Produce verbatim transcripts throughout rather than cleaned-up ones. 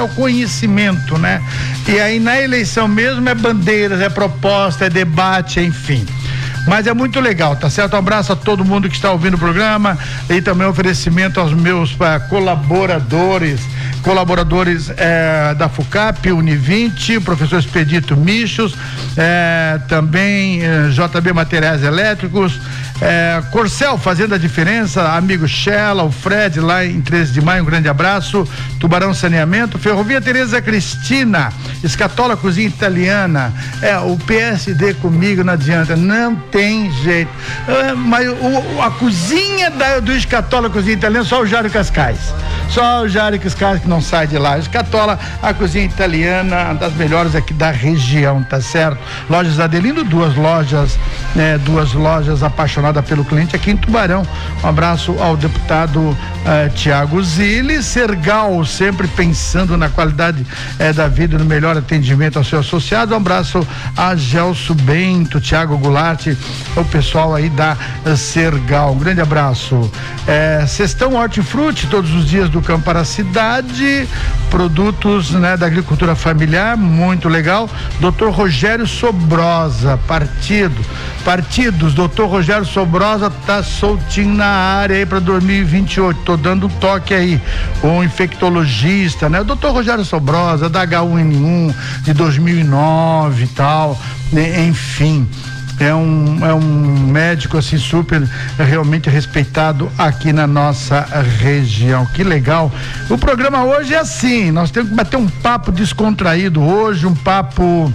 o conhecimento, né? E aí na eleição mesmo é bandeiras, é proposta, é debate, enfim. Mas é muito legal, tá certo? Um abraço a todo mundo que está ouvindo o programa e também oferecimento aos meus uh, colaboradores, colaboradores eh, da FUCAP, Univinte, professor Expedito Michos, eh, também eh, J B Materiais Elétricos, eh, Corcel fazendo a diferença, amigo Shella, o Fred lá em treze de maio, um grande abraço, Tubarão Saneamento, Ferrovia Tereza Cristina, Escatola Cozinha Italiana, é, o P S D comigo não adianta, não tem jeito, é, mas o, a cozinha da, do Escatola Cozinha Italiana, só o Jário Cascais, só o Jário Cascais que não sai de lá. Escatola, a cozinha italiana, uma das melhores aqui da região, tá certo? Lojas Adelino, duas lojas, né, duas lojas apaixonadas pelo cliente aqui em Tubarão. Um abraço ao deputado uh, Tiago Zilli, Sergal, sempre pensando na qualidade uh, da vida e no melhor atendimento ao seu associado. Um abraço a Gelso Bento, Tiago Goulart, o pessoal aí da uh, Sergal. Um grande abraço. Uh, Cestão Hortifruti, todos os dias do campo para a cidade, produtos, né, da agricultura familiar, muito legal. doutor Rogério Sobrosa, partido, partidos, doutor Rogério Sobrosa tá soltinho na área aí para dois mil e vinte e oito, tô dando um toque aí, o infectologista, né, o doutor Rogério Sobrosa, da H um N um, de dois mil e nove e tal, né, enfim. É um, é um médico assim super realmente respeitado aqui na nossa região. Que legal. O programa hoje é assim, nós temos que bater um papo descontraído hoje, um papo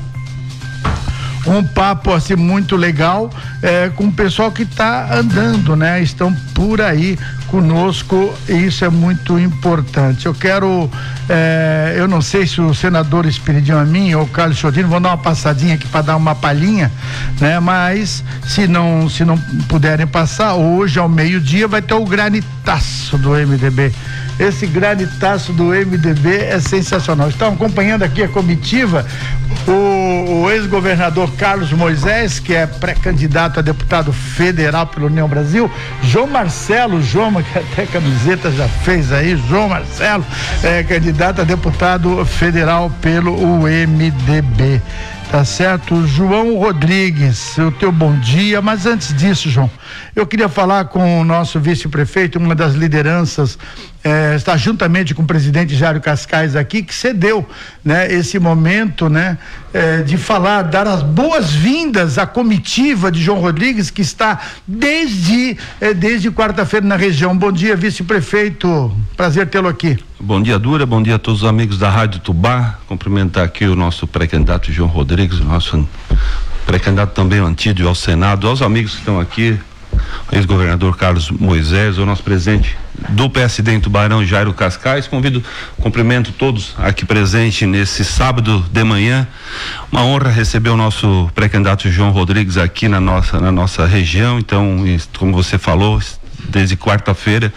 um papo assim muito legal é, com o pessoal que está andando, né? Estão por aí conosco e isso é muito importante. Eu quero, é, eu não sei se o senador Espiridão Amin ou o Carlos Chodino vão dar uma passadinha aqui para dar uma palhinha, né? Mas se não, se não puderem passar, hoje ao meio-dia vai ter o granitaço do M D B. Esse granitaço do M D B é sensacional. Estão acompanhando aqui a comitiva o, o ex-governador Carlos Moisés, que é pré-candidato a deputado federal pela União Brasil, João Marcelo, João, que até camiseta já fez aí, João Marcelo, é candidato a deputado federal pelo M D B. Tá certo? João Rodrigues, o teu bom dia, mas antes disso, João, eu queria falar com o nosso vice-prefeito, uma das lideranças, eh, está juntamente com o presidente Jário Cascais aqui, que cedeu, né, esse momento, né, eh, de falar, dar as boas-vindas à comitiva de João Rodrigues, que está desde, eh, desde quarta-feira na região. Bom dia, vice-prefeito, prazer tê-lo aqui. Bom dia, Dura, bom dia a todos os amigos da Rádio Tubá, cumprimentar aqui o nosso pré-candidato João Rodrigues, o nosso pré-candidato também Antídio ao Senado, aos amigos que estão aqui, o ex-governador Carlos Moisés, o nosso presidente do P S D em Tubarão, Jairo Cascais. Convido, cumprimento todos aqui presentes nesse sábado de manhã. Uma honra receber o nosso pré-candidato João Rodrigues aqui na nossa, na nossa região. Então, como você falou, desde quarta-feira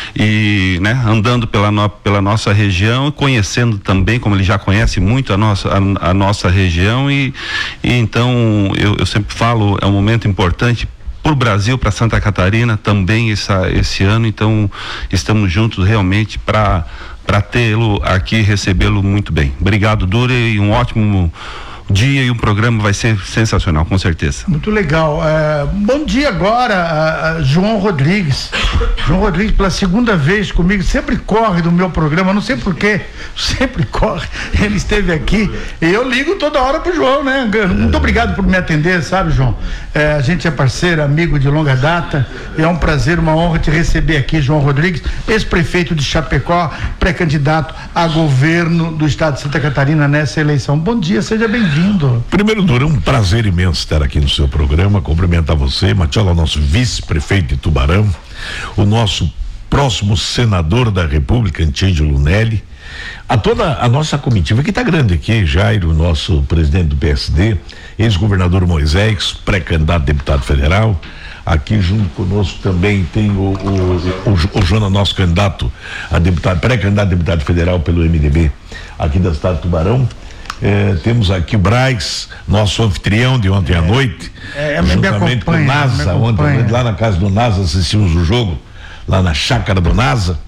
e, né, andando pela, no, pela nossa região, conhecendo também, como ele já conhece muito a nossa, a, a nossa região e, e então eu, eu sempre falo, é um momento importante para o Brasil, para Santa Catarina também essa, esse ano, então estamos juntos realmente para para tê-lo aqui, recebê-lo muito bem. Obrigado, Dura, e um ótimo dia, e um programa vai ser sensacional, com certeza. Muito legal. É, bom dia agora, uh, João Rodrigues. João Rodrigues, pela segunda vez comigo, sempre corre do meu programa, não sei porquê, sempre corre. Ele esteve aqui e eu ligo toda hora pro João, né? Muito obrigado por me atender, sabe, João? É, a gente é parceiro, amigo de longa data, e é um prazer, uma honra te receber aqui, João Rodrigues, ex-prefeito de Chapecó, pré-candidato a governo do estado de Santa Catarina nessa eleição. Bom dia, seja bem-vindo. Primeiro, Dura, um prazer imenso estar aqui no seu programa, cumprimentar você, Matiola, nosso vice-prefeito de Tubarão, o nosso próximo senador da República, Antídio Lunelli, a toda a nossa comitiva que está grande aqui, Jairo, nosso presidente do P S D, ex-governador Moisés, pré-candidato a deputado federal, aqui junto conosco também tem o, o, o, o Jonas, nosso candidato a deputado, pré-candidato a deputado federal pelo M D B, aqui da cidade de Tubarão. É, temos aqui o Braz, nosso anfitrião de ontem é, à noite, é, é, juntamente com o NASA, ontem à noite, lá na casa do NASA, assistimos o jogo, lá na chácara do NASA.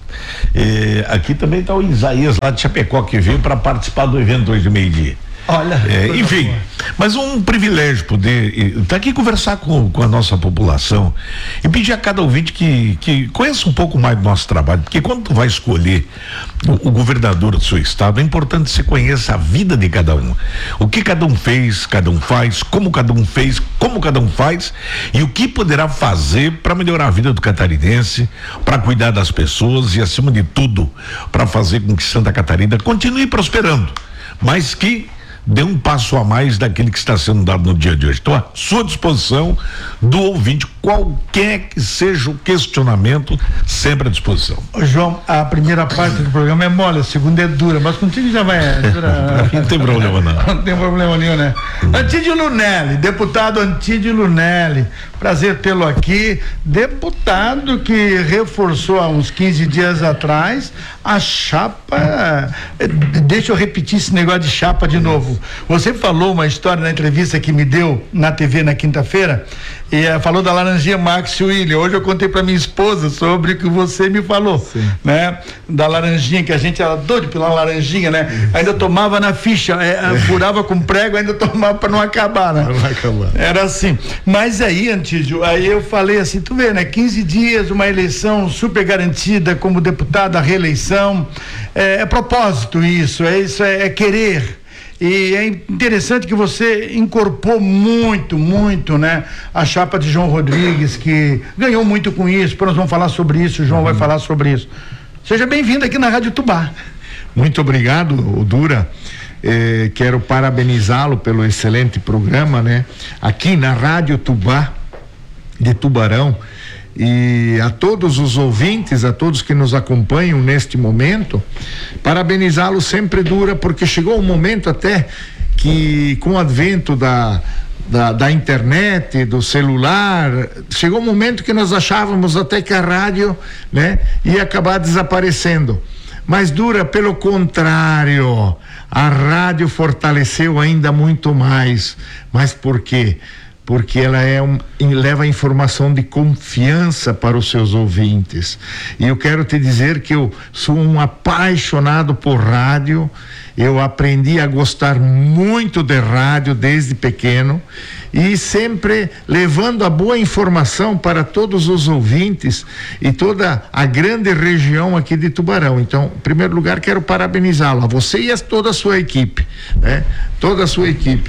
É, aqui também está o Isaías lá de Chapecó, que veio para participar do evento hoje de meio-dia. Olha, é, enfim, boa. Mas um privilégio poder estar tá aqui conversar com, com a nossa população e pedir a cada ouvinte que, que conheça um pouco mais do nosso trabalho, porque quando tu vai escolher o, o governador do seu estado, é importante que você conheça a vida de cada um, o que cada um fez, cada um faz, como cada um fez, como cada um faz e o que poderá fazer para melhorar a vida do catarinense, para cuidar das pessoas e, acima de tudo, para fazer com que Santa Catarina continue prosperando, mas que dê um passo a mais daquele que está sendo dado no dia de hoje. Estou à sua disposição do ouvinte, qualquer que seja o questionamento, sempre à disposição. Ô, João, a primeira parte do programa é mole, a segunda é dura, mas contigo já vai. Dura... Não tem problema não. Não tem problema nenhum, né? Antídio Lunelli, deputado Antídio Lunelli, prazer tê-lo aqui, deputado que reforçou há uns quinze dias atrás a chapa, deixa eu repetir esse negócio de chapa de novo. Você falou uma história na entrevista que me deu na T V na quinta-feira e uh, falou da laranjinha Max William. Hoje eu contei para minha esposa sobre o que você me falou, sim, né? Da laranjinha, que a gente era doido pela laranjinha, né? Sim. Ainda tomava na ficha, é, furava com prego, ainda tomava para não acabar, né? Não acabar. Era assim. Mas aí, Antídio, aí eu falei assim, tu vê, né? quinze dias, uma eleição super garantida como deputado, a reeleição. É, é propósito isso, é isso, é, é querer. E é interessante que você incorporou muito, muito, né? A chapa de João Rodrigues, que ganhou muito com isso. Nós vamos falar sobre isso, o João uhum. vai falar sobre isso. Seja bem-vindo aqui na Rádio Tubá. Muito obrigado, Dura. Eh, quero parabenizá-lo pelo excelente programa, né? Aqui na Rádio Tubá de Tubarão. E a todos os ouvintes, a todos que nos acompanham neste momento, parabenizá-lo sempre, Dura, porque chegou um momento até que, com o advento da, da, da internet, do celular, chegou um momento que nós achávamos até que a rádio, né, ia acabar desaparecendo. Mas, Dura, pelo contrário, a rádio fortaleceu ainda muito mais. Mas por quê? Porque ela é um, leva informação de confiança para os seus ouvintes. E eu quero te dizer que eu sou um apaixonado por rádio. Eu aprendi a gostar muito de rádio desde pequeno e sempre levando a boa informação para todos os ouvintes e toda a grande região aqui de Tubarão. Então, em primeiro lugar, quero parabenizá-lo, a você e a toda a sua equipe, né? Toda a sua equipe.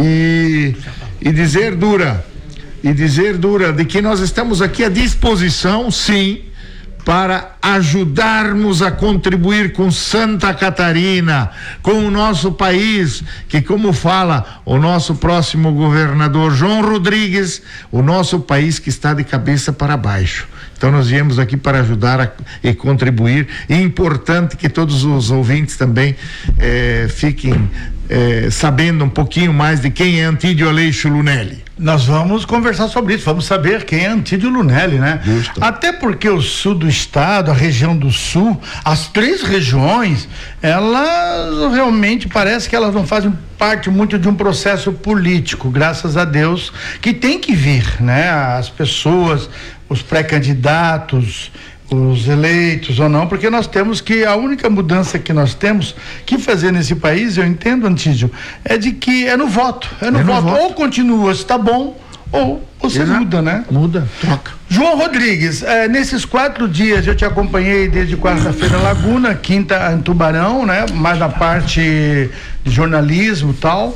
E E dizer, Dura, e dizer, Dura, de que nós estamos aqui à disposição, sim, para ajudarmos a contribuir com Santa Catarina, com o nosso país, que, como fala o nosso próximo governador João Rodrigues, o nosso país que está de cabeça para baixo. Então nós viemos aqui para ajudar a, e contribuir. E é importante que todos os ouvintes também eh, fiquem eh, sabendo um pouquinho mais de quem é Antídio Aleixo Lunelli. Nós vamos conversar sobre isso, vamos saber quem é Antídio Lunelli, né? Justo. Até porque o sul do estado, a região do sul, as três regiões, elas realmente parece que elas não fazem parte muito de um processo político, graças a Deus, que tem que vir, né? As pessoas, os pré-candidatos, os eleitos ou não, porque nós temos que, a única mudança que nós temos que fazer nesse país, eu entendo, Antídio, é de que é no voto, é no, é voto. no voto, ou continua, está bom, ou você Exato. muda, né? Muda, troca. João Rodrigues, eh, nesses quatro dias eu te acompanhei desde quarta-feira Laguna, quinta em Tubarão, né? Mais na parte de jornalismo e tal,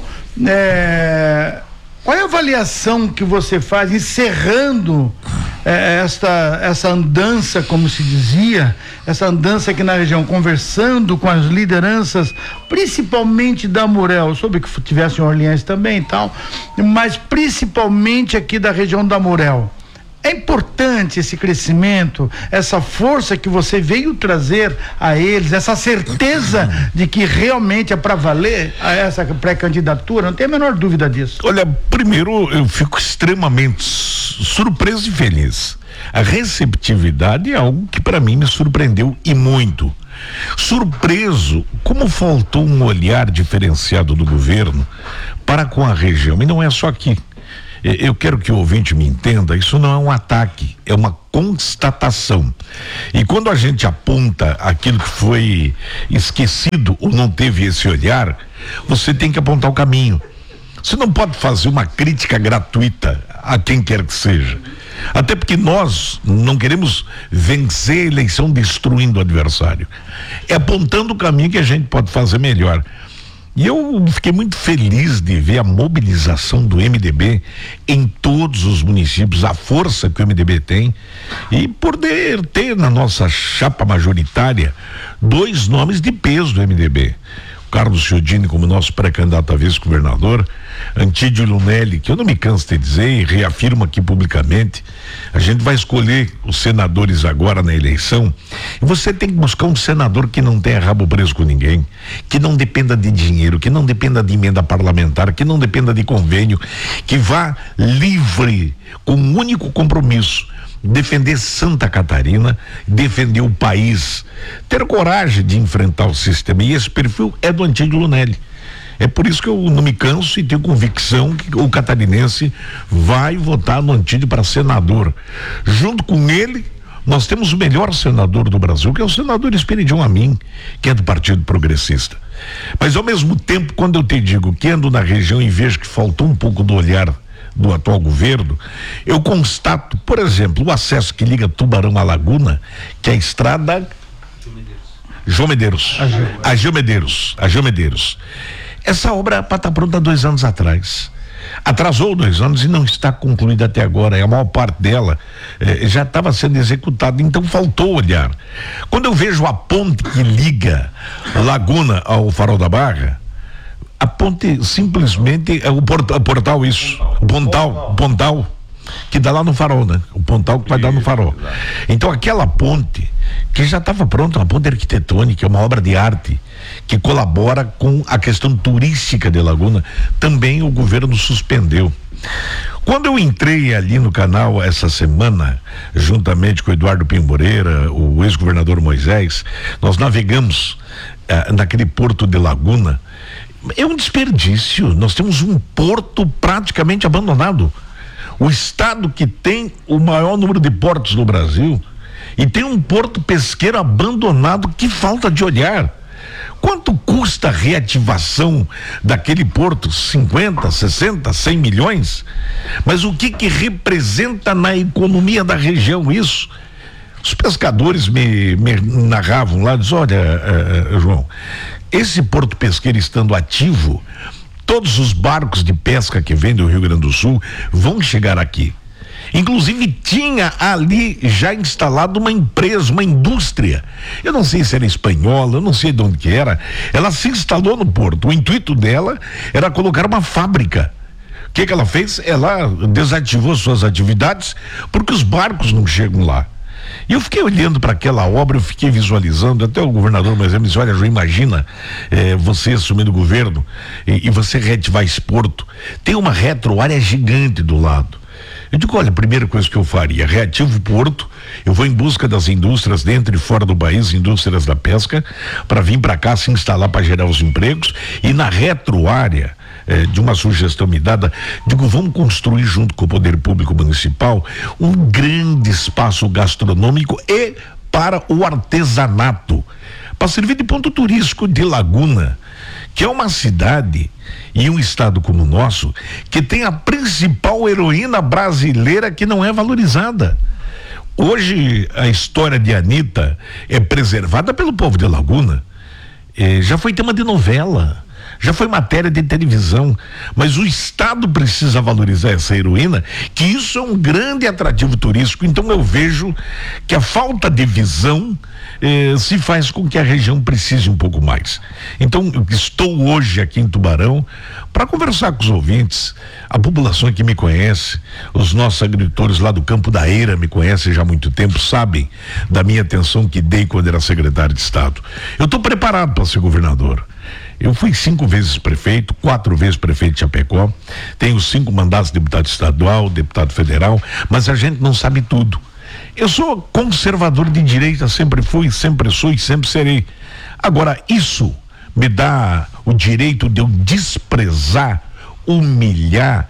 eh, qual é a avaliação que você faz encerrando eh, esta, essa andança, como se dizia, essa andança aqui na região, conversando com as lideranças, principalmente da Amurel? Eu soube que tivesse em Orleans também e tal, mas principalmente aqui da região da Amurel. É importante esse crescimento, essa força que você veio trazer a eles, essa certeza de que realmente é para valer a essa pré-candidatura, não tem a menor dúvida disso. Olha, primeiro eu fico extremamente surpreso e feliz. A receptividade é algo que para mim me surpreendeu e muito. Surpreso como faltou um olhar diferenciado do governo para com a região, e não é só aqui. Eu quero que o ouvinte me entenda, isso não é um ataque, é uma constatação. E quando a gente aponta aquilo que foi esquecido ou não teve esse olhar, você tem que apontar o caminho. Você não pode fazer uma crítica gratuita a quem quer que seja. Até porque nós não queremos vencer a eleição destruindo o adversário. É apontando o caminho que a gente pode fazer melhor. E eu fiquei muito feliz de ver a mobilização do M D B em todos os municípios, a força que o M D B tem, e poder ter na nossa chapa majoritária dois nomes de peso do M D B. Carlos Chiodini como nosso pré-candidato a vice-governador, Antídio Lunelli, que eu não me canso de dizer e reafirmo aqui publicamente, a gente vai escolher os senadores agora na eleição, e você tem que buscar um senador que não tenha rabo preso com ninguém, que não dependa de dinheiro, que não dependa de emenda parlamentar, que não dependa de convênio, que vá livre, com um único compromisso: defender Santa Catarina, defender o país, ter coragem de enfrentar o sistema. E esse perfil é do Antídio Lunelli. É por isso que eu não me canso e tenho convicção que o catarinense vai votar no Antídio para senador. Junto com ele, nós temos o melhor senador do Brasil, que é o senador Esperidião Amin, que é do Partido Progressista. Mas ao mesmo tempo, quando eu te digo que ando na região e vejo que faltou um pouco do olhar do atual governo, eu constato, por exemplo, o acesso que liga Tubarão à Laguna, que é a estrada João Medeiros, a Gil Medeiros, a Gil Medeiros. Essa obra para estar pronta há dois anos atrás. Atrasou dois anos e não está concluída até agora. A maior parte dela eh, já estava sendo executada, então faltou olhar. Quando eu vejo a ponte que liga Laguna ao Farol da Barra, a ponte simplesmente é o portal, portal isso, o pontal, o pontal que dá lá no Farol, né? O pontal que vai dar no Farol. Então aquela ponte que já estava pronta, uma ponte arquitetônica, uma obra de arte que colabora com a questão turística de Laguna, também o governo suspendeu. Quando eu entrei ali no canal essa semana, juntamente com o Eduardo Pinho Moreira, o ex-governador Moisés, nós navegamos eh, naquele porto de Laguna. É um desperdício. Nós temos um porto praticamente abandonado. O estado que tem o maior número de portos no Brasil e tem um porto pesqueiro abandonado. Que falta de olhar. Quanto custa a reativação daquele porto? cinquenta, sessenta, cem milhões? Mas o que que representa na economia da região isso? Os pescadores me, me narravam lá, diz, olha, uh, uh, João, esse porto pesqueiro estando ativo, todos os barcos de pesca que vêm do Rio Grande do Sul vão chegar aqui. Inclusive tinha ali já instalado uma empresa, uma indústria. Eu não sei se era espanhola, eu não sei de onde que era. Ela se instalou no porto. O intuito dela era colocar uma fábrica. O que que ela fez? Ela desativou suas atividades porque os barcos não chegam lá. E eu fiquei olhando para aquela obra, eu fiquei visualizando, até o governador Moisés me disse, olha, João, imagina eh, você assumindo o governo e, e você reativar esse porto. Tem uma retroárea gigante do lado. Eu digo, olha, a primeira coisa que eu faria, reativo o porto, eu vou em busca das indústrias dentro e fora do país, indústrias da pesca, para vir para cá se instalar para gerar os empregos, e na retroárea eh, de uma sugestão me dada, digo, vamos construir junto com o Poder Público Municipal um grande espaço gastronômico e para o artesanato, para servir de ponto turístico de Laguna, que é uma cidade e um estado como o nosso que tem a principal heroína brasileira que não é valorizada. Hoje a história de Anitta é preservada pelo povo de Laguna, eh, já foi tema de novela, já foi matéria de televisão, mas o estado precisa valorizar essa heroína, que isso é um grande atrativo turístico. Então eu vejo que a falta de visão eh, se faz com que a região precise um pouco mais. Então eu estou hoje aqui em Tubarão para conversar com os ouvintes, a população que me conhece, os nossos agricultores lá do Campo da Eira me conhecem já há muito tempo, sabem da minha atenção que dei quando era secretário de Estado. Eu estou preparado para ser governador. Eu fui cinco vezes prefeito, quatro vezes prefeito de Chapecó, tenho cinco mandatos de deputado estadual, deputado federal, mas a gente não sabe tudo. Eu sou conservador de direita, sempre fui, sempre sou e sempre serei. Agora, isso me dá o direito de eu desprezar, humilhar,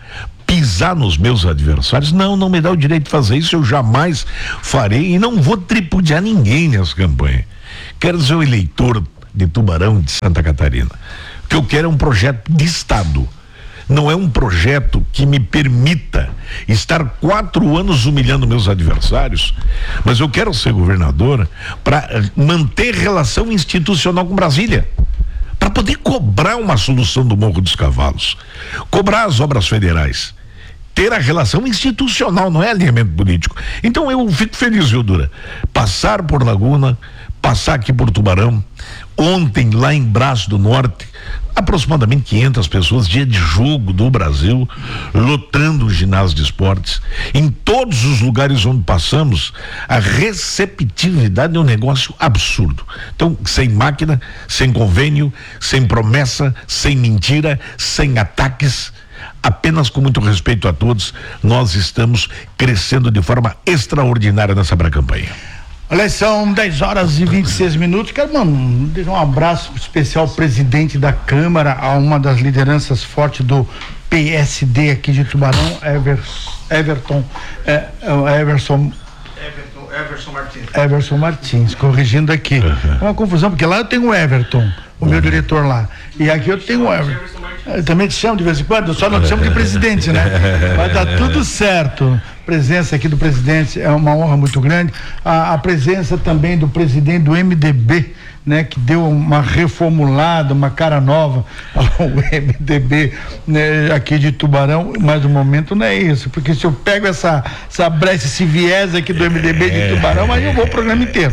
pisar nos meus adversários. Não, não me dá o direito de fazer isso, eu jamais farei e não vou tripudiar ninguém nessa campanha. Quero ser o eleitor de Tubarão, de Santa Catarina. O que eu quero é um projeto de Estado. Não é um projeto que me permita estar quatro anos humilhando meus adversários, mas eu quero ser governador para manter relação institucional com Brasília, para poder cobrar uma solução do Morro dos Cavalos, cobrar as obras federais, ter a relação institucional, não é alinhamento político. Então eu fico feliz, viu, Dura? Passar por Laguna, passar aqui por Tubarão. Ontem, lá em Braço do Norte, aproximadamente quinhentas pessoas, dia de jogo do Brasil, lotando o ginásio de esportes. Em todos os lugares onde passamos, a receptividade é um negócio absurdo. Então, sem máquina, sem convênio, sem promessa, sem mentira, sem ataques, apenas com muito respeito a todos, nós estamos crescendo de forma extraordinária nessa pré-campanha. Olha, são dez horas e vinte e seis minutos. Quero mano, deixar um abraço especial ao presidente da Câmara, a uma das lideranças fortes do P S D aqui de Tubarão, Ever, Everton, é, é, Everson. Everton, Everson Martins. Everson Martins, corrigindo aqui. É uma confusão, porque lá eu tenho o Everton, o meu diretor lá. E aqui eu tenho o Everton. Eu também te chamo de vez em quando, só não te chamo de presidente, né? Mas tá tudo certo. Presença aqui do presidente é uma honra muito grande. A, a presença também do presidente do M D B, né, que deu uma reformulada, uma cara nova ao M D B, né, aqui de Tubarão, mas o momento não é isso, porque se eu pego essa, essa brecha, esse viés aqui do M D B de Tubarão, aí eu vou o programa inteiro.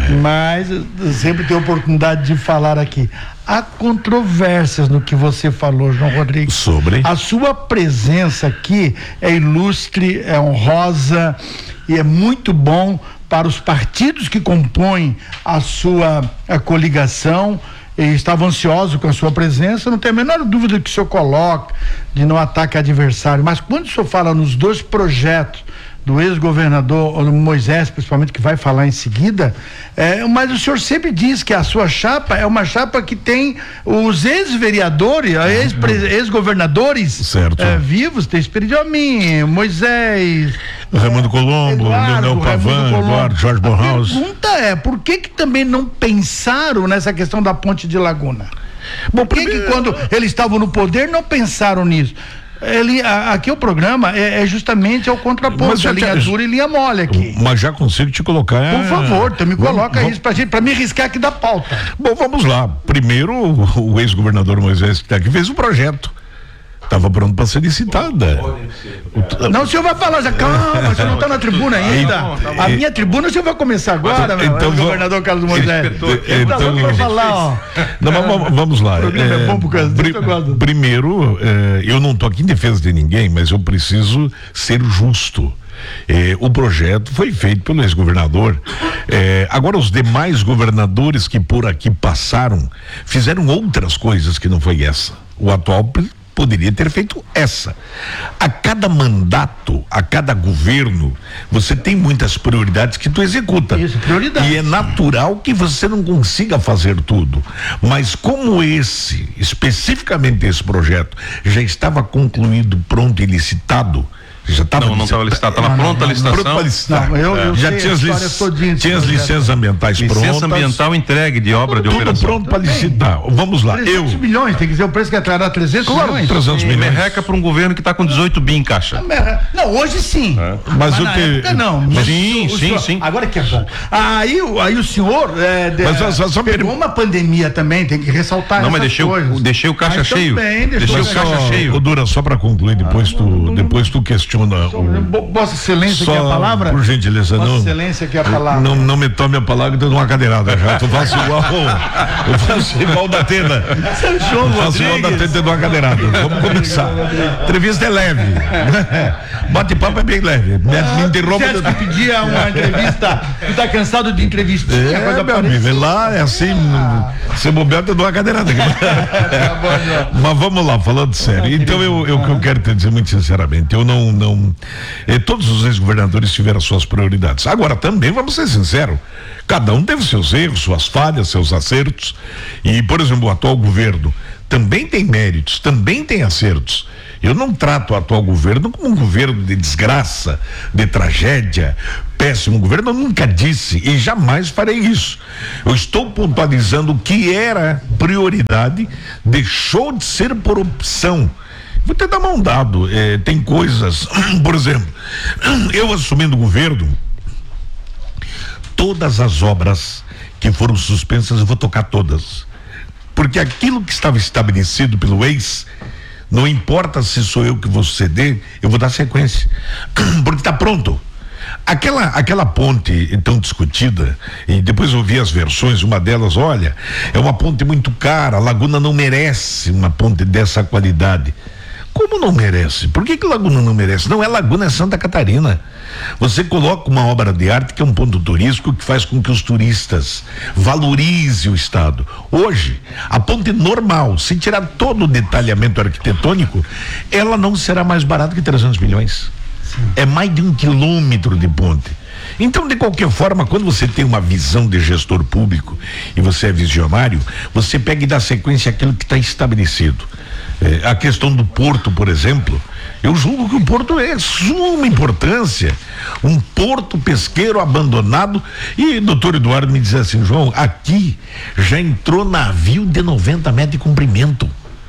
Mas eu sempre tenho a oportunidade de falar aqui. Há controvérsias no que você falou, João Rodrigues. Sobre? A sua presença aqui é ilustre, é honrosa e é muito bom para os partidos que compõem a sua a coligação. E estava ansioso com a sua presença, não tem a menor dúvida que o senhor coloca de não ataque adversário, mas quando o senhor fala nos dois projetos do ex-governador Moisés, principalmente, que vai falar em seguida, é, mas o senhor sempre diz que a sua chapa é uma chapa que tem os ex-vereadores, ex ex-governadores é, vivos, tem Espiridiomim, Moisés, Raimundo Colombo, Leonel Pavan, Eduardo, Jorge Borhaus. A pergunta é, por que que também não pensaram nessa questão da ponte de Laguna? Bom, por que que quando eles estavam no poder não pensaram nisso? Ele, a, aqui o programa é, é justamente ao contraponto, a linha te, dura e linha mole aqui. Mas já consigo te colocar. Por favor, tu me coloca vamos, isso pra, gente, pra me riscar aqui da pauta. Bom, vamos lá. Primeiro, o, o ex-governador Moisés que tá aqui fez o projeto. Estava pronto para ser licitada. Não, o senhor vai falar já, calma, o senhor não está na tribuna ainda. A minha tribuna o senhor vai começar agora, meu, então, o governador Carlos Moisés. Então, vamos falar, ó. Não, mas vamos lá. O programa é, é bom por causa disso, eu gosto. Primeiro, é, eu não estou aqui em defesa de ninguém, mas eu preciso ser justo. É, o projeto foi feito pelo ex-governador. É, agora, os demais governadores que por aqui passaram fizeram outras coisas que não foi essa. O atual poderia ter feito essa. A cada mandato, a cada governo, você tem muitas prioridades que tu executa. Isso, prioridade. E é natural que você não consiga fazer tudo. Mas como esse, especificamente esse projeto, já estava concluído, pronto e licitado, já estava não, não estava licitado, estava pronta a licitação. Pronto licitação. Não, eu, eu já tinha as, lic... tinha as licenças ambientais licença prontas. Licença ambiental entregue de obra tudo, de operação. Tudo pronto para licitar. Vamos lá. trezentos eu... milhões, tem que dizer o preço que atrará trezentos claro, milhões. trezentos milhões. Merreca para um governo que está com dezoito bi em caixa. Não, hoje sim. É. Mas, mas o na te... época não. Mas sim, o, sim, o senhor... sim. Agora que é bom. Aí, aí o senhor é, de... mas, só, só pegou per... uma pandemia também, tem que ressaltar não, essas mas deixei coisas. O, deixei o caixa mas cheio. Também, deixei o caixa só, cheio. O Dura, só para concluir, depois, ah, tu, não, não, depois tu questiona. O... Vossa Excelência, só, que é a palavra? Por gentileza, Vossa não. Vossa Excelência, que é a palavra. Não, não me tome a palavra que eu dou uma cadeirada já. Tu faço igual. Eu faço igual da Tenda. João eu faço igual da Tenda e dou uma cadeirada. Vamos começar. Entrevista é leve. Bate-papo é bem leve. Me, ah, me interrompa. Você que pedia uma entrevista, tu tá cansado de entrevistinha? É, coisa meu amigo, lá é assim, ah. se bobear, eu dou uma cadeirada. Mas vamos lá, falando sério. Então, eu, eu, o que eu quero te dizer muito sinceramente, eu não, não eh, todos os ex-governadores tiveram suas prioridades. Agora, também, vamos ser sinceros, cada um teve seus erros, suas falhas, seus acertos. E, por exemplo, o atual governo também tem méritos, também tem acertos. Eu não trato o atual governo como um governo de desgraça, de tragédia, péssimo governo. Eu nunca disse e jamais farei isso. Eu estou pontualizando o que era prioridade, deixou de ser por opção. Vou te dar mão dado. Eh, tem coisas, por exemplo, eu assumindo o governo, todas as obras que foram suspensas eu vou tocar todas. Porque aquilo que estava estabelecido pelo ex, não importa se sou eu que vou ceder, eu vou dar sequência. Porque está pronto. Aquela, aquela ponte tão discutida, e depois eu vi as versões, uma delas, olha, é uma ponte muito cara, a Laguna não merece uma ponte dessa qualidade. Como não merece? Por que que Laguna não merece? Não é Laguna, é Santa Catarina. Você coloca uma obra de arte que é um ponto turístico que faz com que os turistas valorizem o estado. Hoje, a ponte normal, se tirar todo o detalhamento arquitetônico, ela não será mais barata que trezentos milhões. Sim. É mais de um quilômetro de ponte. Então, de qualquer forma, quando você tem uma visão de gestor público e você é visionário, você pega e dá sequência àquilo que está estabelecido. É, a questão do porto, por exemplo, eu julgo que o porto é suma importância, um porto pesqueiro abandonado. E doutor Eduardo me diz assim, João, aqui já entrou navio de noventa metros de comprimento.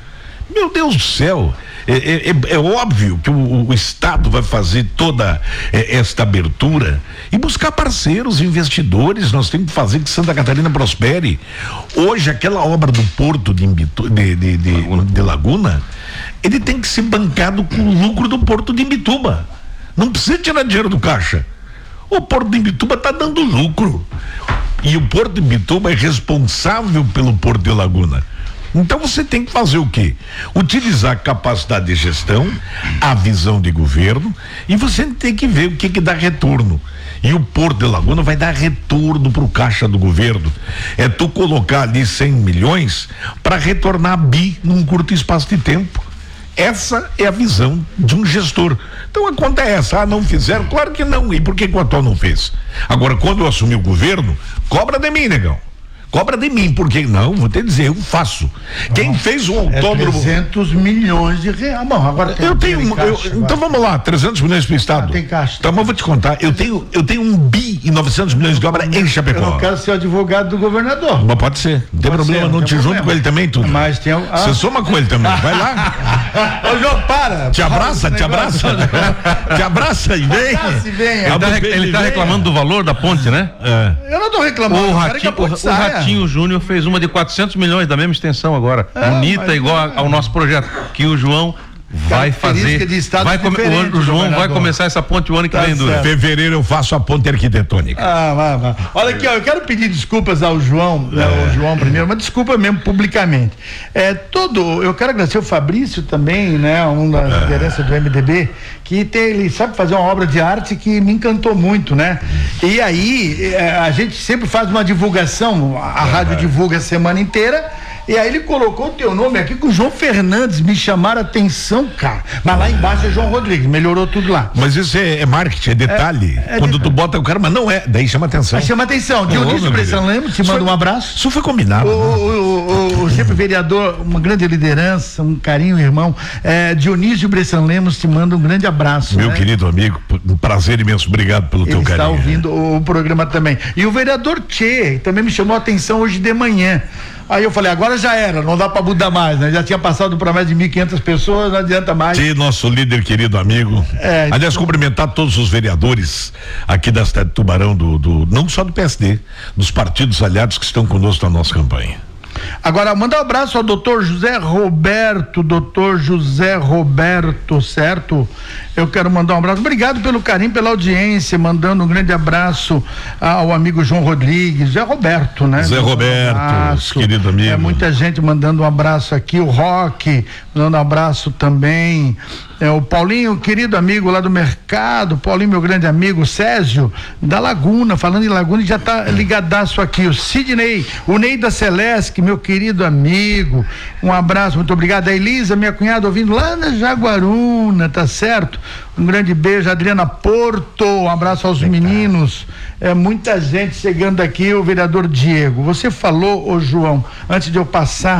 Meu Deus do céu, é, é, é óbvio que o, o Estado vai fazer toda é, esta abertura e buscar parceiros, investidores. Nós temos que fazer que Santa Catarina prospere. Hoje, aquela obra do porto de, Imbitu, de, de, de, Laguna. de Laguna, ele tem que ser bancado com o lucro do porto de Imbituba. Não precisa tirar dinheiro do caixa. O porto de Imbituba está dando lucro. E o porto de Imbituba é responsável pelo porto de Laguna. Então você tem que fazer o quê? Utilizar a capacidade de gestão, a visão de governo, e você tem que ver o que que dá retorno. E o Porto de Laguna vai dar retorno para o caixa do governo. É tu colocar ali cem milhões para retornar bi num curto espaço de tempo. Essa é a visão de um gestor. Então a conta é essa, ah, não fizeram? Claro que não. E por que que o atual não fez? Agora, quando eu assumi o governo, cobra de mim, negão. Cobra de mim, porque não, vou te dizer, eu faço. Não, quem fez o autódromo. É trezentos milhões de reais. Bom, agora tem eu tenho. Um, caixa, eu, então vamos lá, trezentos milhões para o Estado. Ah, tem caixa. Então, mas eu vou te contar, eu tenho, eu tenho um bi e novecentos milhões de obra em Chapecó. Eu não quero ser advogado do governador. Mas pode ser, não tem pode problema, ser, não, não te junto com ele também, tudo. Mas tem. Ah. Você soma com ele também, vai lá. Ô, João, para. Te abraça, te abraça. Te abraça e vem. Abraça e vem. Ele tá, ele tá reclamando do valor da ponte, né? É. Eu não tô reclamando. O Ratinho, que o, o Ratinho Júnior fez uma de quatrocentos milhões da mesma extensão agora, é, bonita, igual é. ao nosso projeto, que o João vai fazer, vai come, o, o João vai começar essa ponte o ano que tá vem, Dura. Fevereiro eu faço a ponte arquitetônica. Ah, vai, vai. Olha aqui, ó, eu quero pedir desculpas ao João, é. ao João primeiro, mas desculpa mesmo publicamente. É, todo, eu quero agradecer o Fabrício também, né, um da é. liderança do M D B, que tem, ele sabe fazer uma obra de arte que me encantou muito, né? E aí, é, a gente sempre faz uma divulgação, a é. rádio divulga a semana inteira. E aí ele colocou o teu nome aqui com o João Fernandes, me chamaram a atenção, cara. Mas lá embaixo é João Rodrigues, melhorou tudo lá. Mas isso é, é marketing, é detalhe. É, é Quando detalhe. tu bota o cara, mas não é, daí chama atenção. Aí chama atenção. Dionísio Bressan Lemos te manda um abraço. Isso foi combinado. O, o, o, o sempre vereador, uma grande liderança, um carinho, irmão. É, Dionísio Bressan Lemos te manda um grande abraço. Meu né? querido amigo, um prazer imenso, obrigado pelo Ele teu carinho. Ele está ouvindo o programa também. E o vereador Tchê também me chamou a atenção hoje de manhã. Aí eu falei, agora já era, não dá para mudar mais, né? Já tinha passado para mais de mil e quinhentas pessoas, não adianta mais. Sim, nosso líder querido amigo. É, Aliás, então... cumprimentar todos os vereadores aqui da cidade de Tubarão, do, do, não só do P S D, dos partidos aliados que estão conosco na nossa campanha. Agora, manda um abraço ao doutor José Roberto, doutor José Roberto, certo? Eu quero mandar um abraço, obrigado pelo carinho, pela audiência, mandando um grande abraço ao amigo João Rodrigues, Zé Roberto, né? Zé Roberto, um querido amigo. É, muita gente mandando um abraço aqui, o Roque, mandando um abraço também, é, o Paulinho, querido amigo lá do mercado, Paulinho, meu grande amigo, Césio, da Laguna, falando em Laguna, já tá ligadaço aqui, o Sidney, o Ney da Celeste, meu querido amigo, um abraço, muito obrigado. A Elisa, minha cunhada, ouvindo lá na Jaguaruna, tá certo? Um grande beijo, Adriana Porto, um abraço aos meninos, é muita gente chegando aqui, o vereador Diego, você falou, ô João, antes de eu passar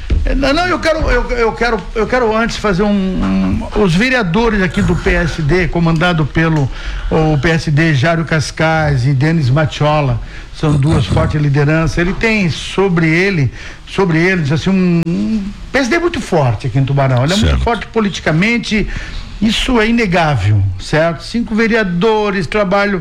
Não, não, eu quero, eu, eu quero, eu quero antes fazer um, um os vereadores aqui do P S D, comandado pelo o P S D Jário Cascais e Denis Matiola, são duas fortes lideranças. Ele tem sobre ele, sobre eles assim um, um P S D muito forte aqui em Tubarão. Ele é certo. Muito forte politicamente, isso é inegável, certo? Cinco vereadores, trabalho.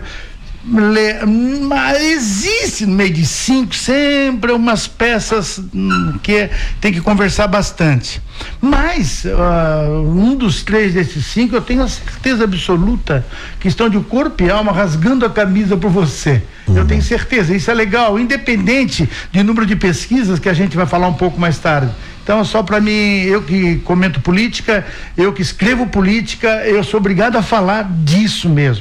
Mas existe no meio de cinco sempre umas peças hum, que tem que conversar bastante. Mas uh, um dos três desses cinco eu tenho a certeza absoluta que estão de corpo e alma rasgando a camisa por você. Uhum. Eu tenho certeza, isso é legal, independente de número de pesquisas que a gente vai falar um pouco mais tarde. Então, só para mim, eu que comento política, eu que escrevo política, eu sou obrigado a falar disso mesmo.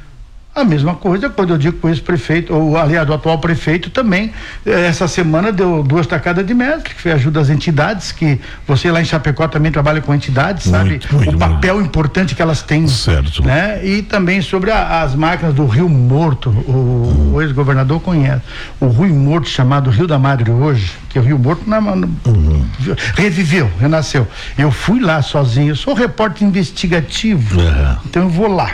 A mesma coisa quando eu digo com esse prefeito, ou aliás, o atual prefeito também, eh, essa semana deu duas tacadas de mestre, que foi ajuda às entidades, que você lá em Chapecó também trabalha com entidades, muito, sabe? Muito, o papel muito. Importante que elas têm. Certo. Né? E também sobre a, as máquinas do Rio Morto, o, uhum. o ex-governador conhece. O Rio Morto, chamado Rio da Madre hoje, que o Rio Morto na, na, uhum. reviveu, renasceu. Eu fui lá sozinho, eu sou repórter investigativo, uhum. então eu vou lá.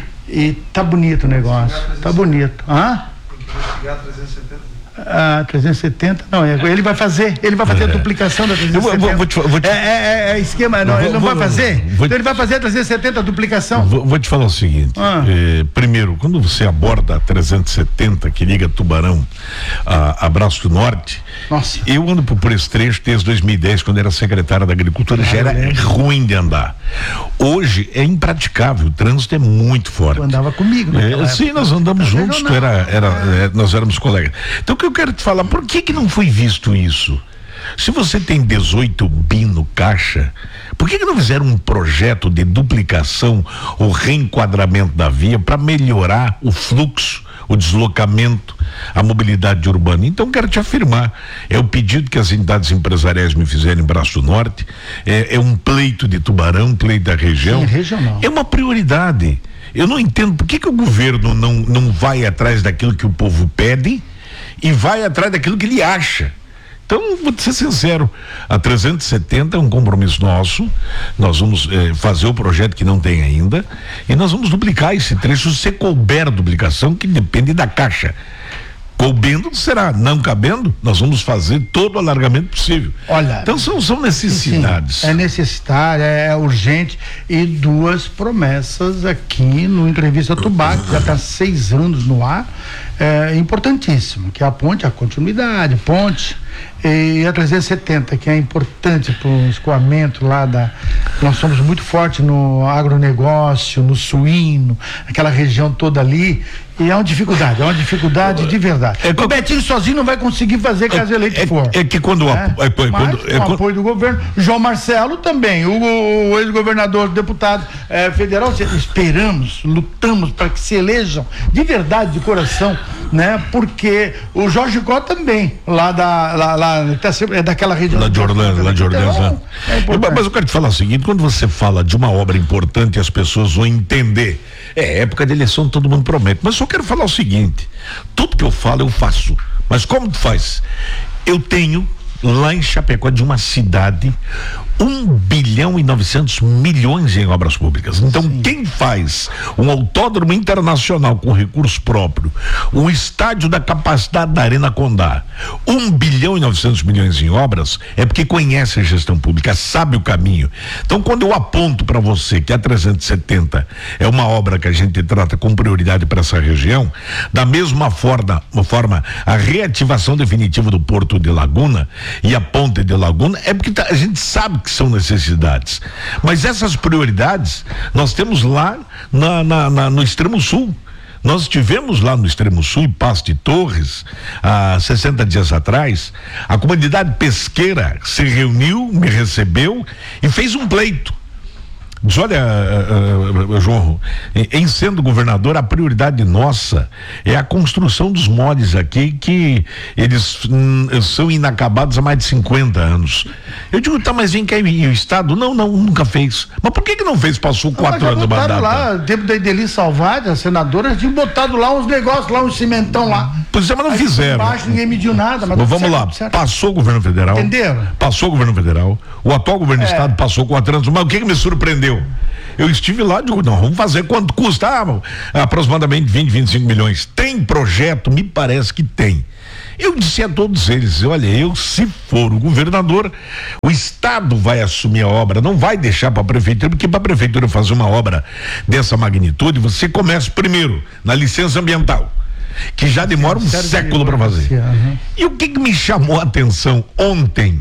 E tá bonito o negócio, tá bonito. Hã? Tem que investigar trezentos e setenta. Ah, trezentos e setenta, não, ele vai fazer, ele vai fazer é. a duplicação da trezentos e setenta. Eu vou, vou te, vou te... É, é, é esquema, não, vou, ele não vou, vai fazer, vou, então ele vai fazer a trezentos e setenta, a duplicação. Vou, vou te falar o seguinte, ah. eh, primeiro, quando você aborda a trezentos e setenta, que liga Tubarão a, a Braço do Norte, nossa. Eu ando por, por esse trecho desde dois mil e dez, quando era secretário da Agricultura, ah, já era é. ruim de andar. Hoje é impraticável, o trânsito é muito forte. Tu andava comigo, né? É, sim, nós andamos tá juntos, tu era, era, é, nós éramos colegas. Então, o que eu quero te falar, por que que não foi visto isso? Se você tem dezoito bi no caixa, por que que não fizeram um projeto de duplicação ou reenquadramento da via para melhorar o fluxo, o deslocamento, a mobilidade urbana? Então, quero te afirmar, é o pedido que as entidades empresariais me fizeram em Braço do Norte, é, é um pleito de Tubarão, um pleito da região. Sim, regional. É uma prioridade. Eu não entendo por que que o governo não, não vai atrás daquilo que o povo pede e vai atrás daquilo que ele acha. Então, vou ser sincero, a trezentos e setenta é um compromisso nosso, nós vamos eh, fazer o projeto que não tem ainda e nós vamos duplicar esse trecho se couber duplicação, que depende da caixa. Coubendo será, não cabendo, nós vamos fazer todo o alargamento possível. Olha, então são, são necessidades. Sim, é necessitário, é urgente, e duas promessas aqui no Entrevista Tubá, que já está seis anos no ar, é importantíssimo, que é a ponte, a continuidade, ponte, e a trezentos e setenta, que é importante para o escoamento lá da, nós somos muito fortes no agronegócio, no suíno, aquela região toda ali, e é uma dificuldade, é uma dificuldade de verdade. É, o Betinho sozinho não vai conseguir fazer caso é, eleito é, for. É que quando, é, é, é, mas, quando é, com o apoio do governo, João Marcelo também, o, o ex-governador, deputado é, federal, esperamos, lutamos para que se elejam de verdade, de coração, né? Porque o Jorge Có também, lá da, lá, lá tá sempre, é daquela região. Lá de Orlando, lá de Orlando. Então, é eu, mas eu quero te falar o seguinte, quando você fala de uma obra importante, as pessoas vão entender. É época de eleição, todo mundo promete, mas só quero falar o seguinte, tudo que eu falo eu faço, mas como tu faz? Eu tenho lá em Chapecó, de uma cidade, um bilhão e novecentos milhões em obras públicas. Então, sim, quem faz um autódromo internacional com recurso próprio, um estádio da capacidade da Arena Condá, um bilhão e novecentos milhões em obras, é porque conhece a gestão pública, sabe o caminho. Então, quando eu aponto para você que a trezentos e setenta é uma obra que a gente trata com prioridade para essa região, da mesma forma, forma, a reativação definitiva do Porto de Laguna e a Ponte de Laguna, é porque tá, a gente sabe que são necessidades, mas essas prioridades nós temos lá na, na, na, no extremo sul. Nós estivemos lá no extremo sul, em Passo de Torres, há sessenta dias atrás. A comunidade pesqueira se reuniu, me recebeu e fez um pleito. Diz, olha, uh, uh, João, em, em sendo governador, a prioridade nossa é a construção dos moles aqui, que eles hum, são inacabados há mais de cinquenta anos. Eu digo, tá, mas vem cá, e o Estado? Não, não, nunca fez. Mas por que que não fez? Passou quatro não, anos de mandato. lá, tempo da Ideli Salvade, a senadora, tinha botado lá uns negócios, lá uns cimentão lá. Pois é, mas não Aí, fizeram. Embaixo, ninguém mediu nada. Mas Mas vamos certo, lá, certo. passou o governo federal. Entenderam? Passou o governo federal. O atual governo do É. estado passou quatro anos. Mas o que que me surpreendeu? Eu estive lá e digo, não, vamos fazer quanto custa? Ah, aproximadamente vinte, vinte e cinco milhões. Tem projeto? Me parece que tem. Eu disse a todos eles, olha, eu se for o governador, o estado vai assumir a obra, não vai deixar para a prefeitura, porque para a prefeitura fazer uma obra dessa magnitude, você começa primeiro na licença ambiental, que já demora um século para fazer. Uhum. E o que que me chamou a atenção ontem?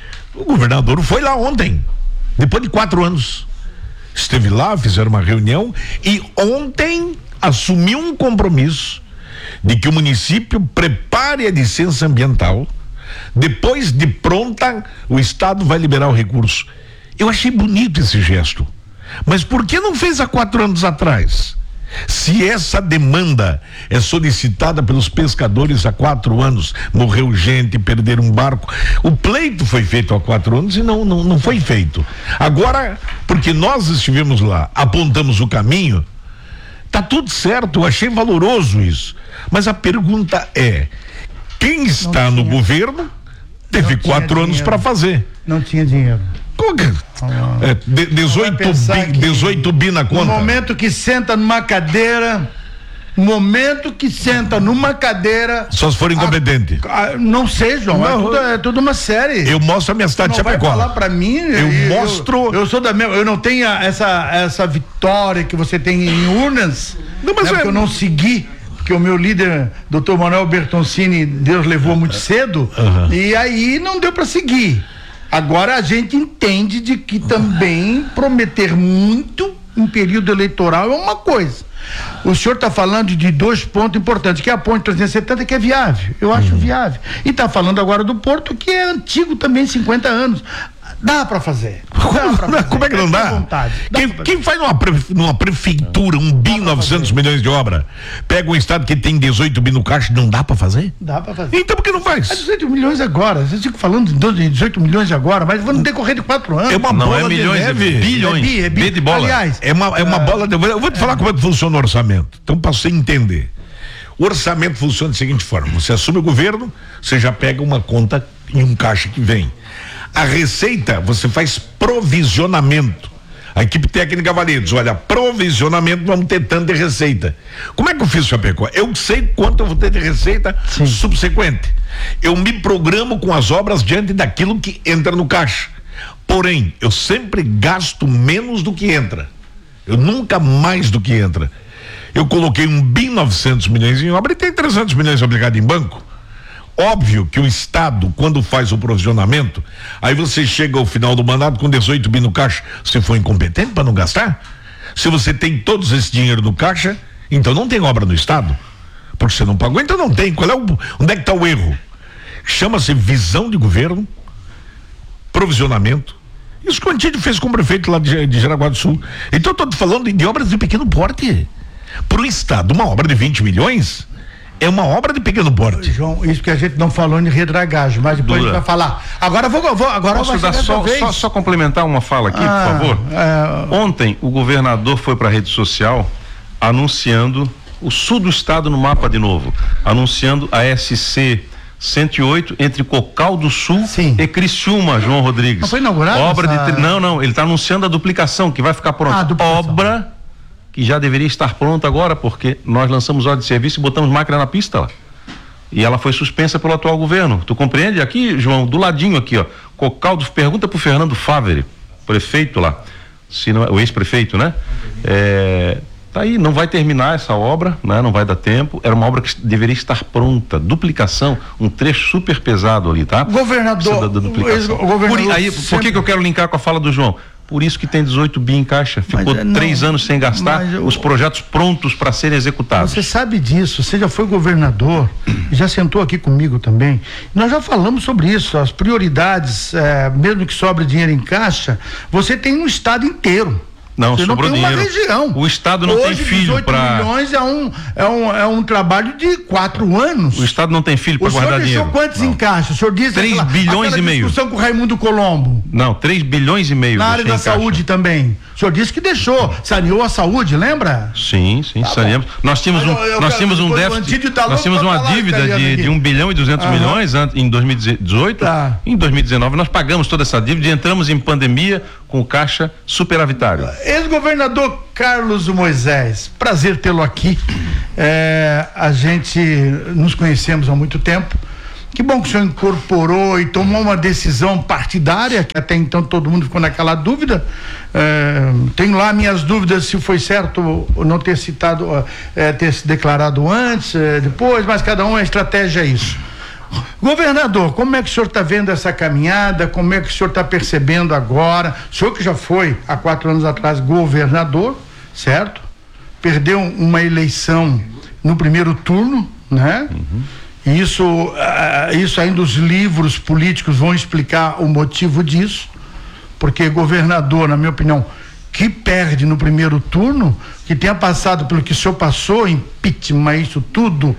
O governador foi lá ontem, depois de quatro anos. Esteve lá, fizeram uma reunião e ontem assumiu um compromisso de que o município prepare a licença ambiental, depois de pronta, o estado vai liberar o recurso. Eu achei bonito esse gesto, mas por que não fez há quatro anos atrás? Se essa demanda é solicitada pelos pescadores há quatro anos, morreu gente, perderam um barco, o pleito foi feito há quatro anos e não, não, não foi feito. Agora, porque nós estivemos lá, apontamos o caminho, tá tudo certo, eu achei valoroso isso. Mas a pergunta é, quem está no governo teve Não tinha quatro anos dinheiro. para fazer. Não tinha dinheiro. Como que- Ah. é, de- dezoito pensar bi, que dezoito bi na No conta. momento que senta numa cadeira, no momento que senta numa cadeira. Só se for incompetente. Ah, não sei, João, é Não, tudo, é tudo uma série. Eu mostro a minha cidade de Não vai Chapecó. falar pra mim. Eu mostro- Eu, eu sou da mesma. Eu não tenho essa, essa vitória que você tem em urnas. Não, mas né, é- porque eu não segui. Porque o meu líder, doutor Manuel Bertoncini, Deus levou muito cedo. Aham. E aí não deu pra seguir. Agora a gente entende de que também prometer muito em período eleitoral é uma coisa. O senhor está falando de dois pontos importantes, que é a ponte trezentos e setenta, que é viável, eu acho Uhum. viável. E está falando agora do Porto, que é antigo também, cinquenta anos. Dá para fazer. Dá pra fazer. Como é que não Fica à dá? vontade. Dá Quem, pra quem faz numa, pre- numa prefeitura um bi novecentos milhões de obra, pega um estado que tem dezoito bi no caixa, não dá pra fazer? Dá para fazer. Então por que não É faz? dezoito milhões agora, vocês ficam falando de dezoito milhões agora, mas no decorrer de quatro anos. É uma Não bola é milhões, de é neve. bilhões. É bi, é bi. B de bola. Aliás, É uma, é uma bola de... Eu vou te falar como é que funciona o orçamento. Então, para você entender. O orçamento funciona da seguinte forma: você assume o governo, você já pega uma conta em um caixa que vem. A receita, você faz provisionamento. A equipe técnica avalia, diz, olha, provisionamento, vamos ter tanto de receita. Como é que eu fiz, Chapecó? Eu sei quanto eu vou ter de receita Sim. subsequente. Eu me programo com as obras diante daquilo que entra no caixa. Porém, eu sempre gasto menos do que entra. Eu nunca mais do que entra. Eu coloquei um bi novecentos milhões em obra e tem trezentos milhões obrigado em banco. Óbvio que o Estado, quando faz o provisionamento, aí você chega ao final do mandato com dezoito bi no caixa, você foi incompetente para não gastar? Se você tem todos esse dinheiro no caixa, então não tem obra no Estado, porque você não pagou, então não tem. Qual é o, onde é que está o erro? Chama-se visão de governo, provisionamento. Isso que o Antídio fez com o prefeito lá de, de Jaraguá do Sul. Então eu estou falando de obras de pequeno porte. Para o Estado, uma obra de vinte milhões é uma obra de pequeno porte. João, isso que a gente não falou em redragagem, mas depois Dura. a gente vai falar. Agora eu vou, vou agora Posso vai dar chegar só, tua vez. só, só complementar uma fala aqui, Ah, por favor? é, Ontem o governador foi para a rede social anunciando o sul do estado no mapa de novo, anunciando a S C cento e oito entre Cocal do Sul Sim. e Criciúma, João Rodrigues. Não foi inaugurada Obra essa- de tri- não, não, ele está anunciando a duplicação que vai ficar pronta. Ah, duplicação. Obra que já deveria estar pronta agora, porque nós lançamos ordem de serviço e botamos máquina na pista lá. E ela foi suspensa pelo atual governo. Tu compreende? Aqui, João, do ladinho aqui, ó. Cocaldo, pergunta pro Fernando Favre, prefeito lá, se não é, o ex-prefeito, né? É, tá aí, não vai terminar essa obra, né? Não vai dar tempo. Era uma obra que deveria estar pronta. Duplicação, um trecho super pesado ali, tá? Governador, Precisa da, da duplicação. o governador por, aí, por sempre- que que eu quero linkar com a fala do João? Por isso que tem dezoito bi em caixa. Ficou Mas, é, não, três anos sem gastar, mas eu- os projetos prontos para serem executados. Você sabe disso, você já foi governador, já sentou aqui comigo também. Nós já falamos sobre isso, as prioridades, eh, mesmo que sobre dinheiro em caixa, você tem um estado inteiro. Não, Você sobrou não tem dinheiro. uma região. O Estado não Hoje, tem filho para... milhões é um, é, um, é um trabalho de quatro anos. O Estado não tem filho para guardar dinheiro. O senhor deixou quantos não. em caixa? O senhor disse três aquela, bilhões aquela e meio. discussão com o Raimundo Colombo. Não, três bilhões e meio. Na área da saúde também. O senhor disse que deixou, saneou a saúde, lembra? Sim, sim, tá saneamos. Nós tínhamos um, eu, eu, nós tínhamos um déficit, tá nós tínhamos uma dívida de, de um bilhão e duzentos milhões em dois mil e dezoito. Tá. Em dois mil e dezenove nós pagamos toda essa dívida e entramos em pandemia com o caixa superavitário. Ex-governador Carlos Moisés, prazer tê-lo aqui. É, a gente nos conhecemos há muito tempo. Que bom que o senhor incorporou e tomou uma decisão partidária, que até então todo mundo ficou naquela dúvida. É, tenho lá minhas dúvidas se foi certo ou não ter citado, é, ter se declarado antes, é, depois, mas cada um, a estratégia é isso. Governador, como é que o senhor está vendo essa caminhada? Como é que o senhor está percebendo agora? O senhor que já foi há quatro anos atrás governador, certo? Perdeu uma eleição no primeiro turno, né? Uhum. Isso, uh, isso ainda os livros políticos vão explicar o motivo disso, porque governador, na minha opinião, que perde no primeiro turno, que tenha passado pelo que o senhor passou, impeachment, isso tudo, uh,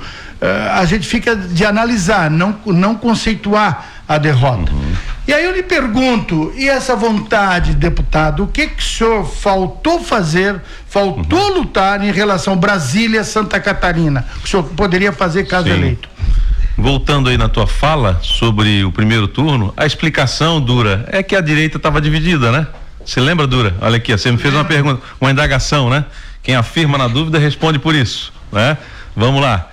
a gente fica de analisar, não, não conceituar a derrota. Uhum. E aí eu lhe pergunto, e essa vontade, deputado, o que que o senhor faltou fazer, faltou uhum. lutar em relação a Brasília, Santa Catarina, que o senhor poderia fazer caso Sim. eleito? Voltando aí na tua fala sobre o primeiro turno, a explicação, Dura, é que a direita estava dividida, né? Você lembra, Dura? Olha aqui, você me fez uma pergunta, uma indagação, né? Quem afirma na dúvida responde por isso, né? Vamos lá.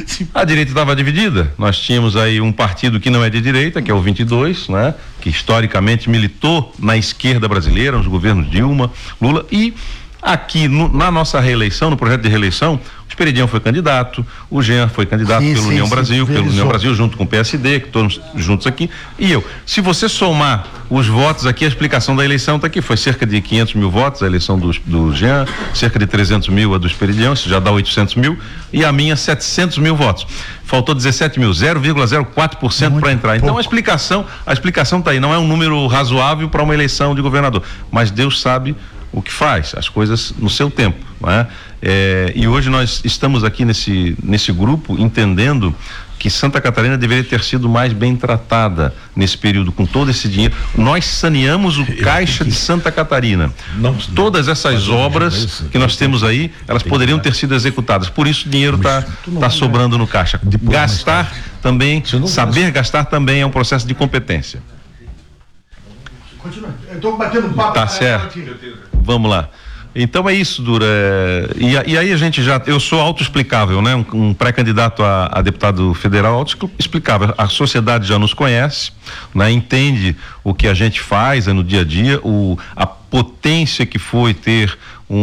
A direita estava dividida. Nós tínhamos aí um partido que não é de direita, que é o vinte e dois, né? Que historicamente militou na esquerda brasileira, nos governos Dilma, Lula, e aqui no, na nossa reeleição, no projeto de reeleição, o Esperidião foi candidato, o Jean foi candidato sim, pelo sim, União sim, Brasil, pelo União Brasil junto com o P S D, que todos juntos aqui, e eu. Se você somar os votos aqui, a explicação da eleição está aqui, foi cerca de quinhentos mil votos a eleição do, do Jean, cerca de trezentos mil a do Esperidião, isso já dá oitocentos mil, e a minha setecentos mil votos. Faltou dezessete mil, zero vírgula zero quatro por cento para entrar. Então a explicação, a explicação está aí, não é um número razoável para uma eleição de governador, mas Deus sabe o que faz, as coisas no seu tempo, não é? É, e hoje nós estamos aqui nesse, nesse grupo entendendo que Santa Catarina deveria ter sido mais bem tratada nesse período, com todo esse dinheiro. Nós saneamos o caixa de Santa Catarina. Não, Todas essas obras que nós temos aí, elas poderiam ter sido executadas. Por isso o dinheiro está tá sobrando no caixa. Gastar também, saber gastar também é um processo de competência. Continua. Eu estou batendo um papo. Tá certo. Vamos lá. Então é isso, Dura. E, e aí a gente já, eu sou autoexplicável, né? Um, um pré-candidato a, a deputado federal autoexplicável. A sociedade já nos conhece, né? Entende o que a gente faz é no dia a dia, o, a potência que foi ter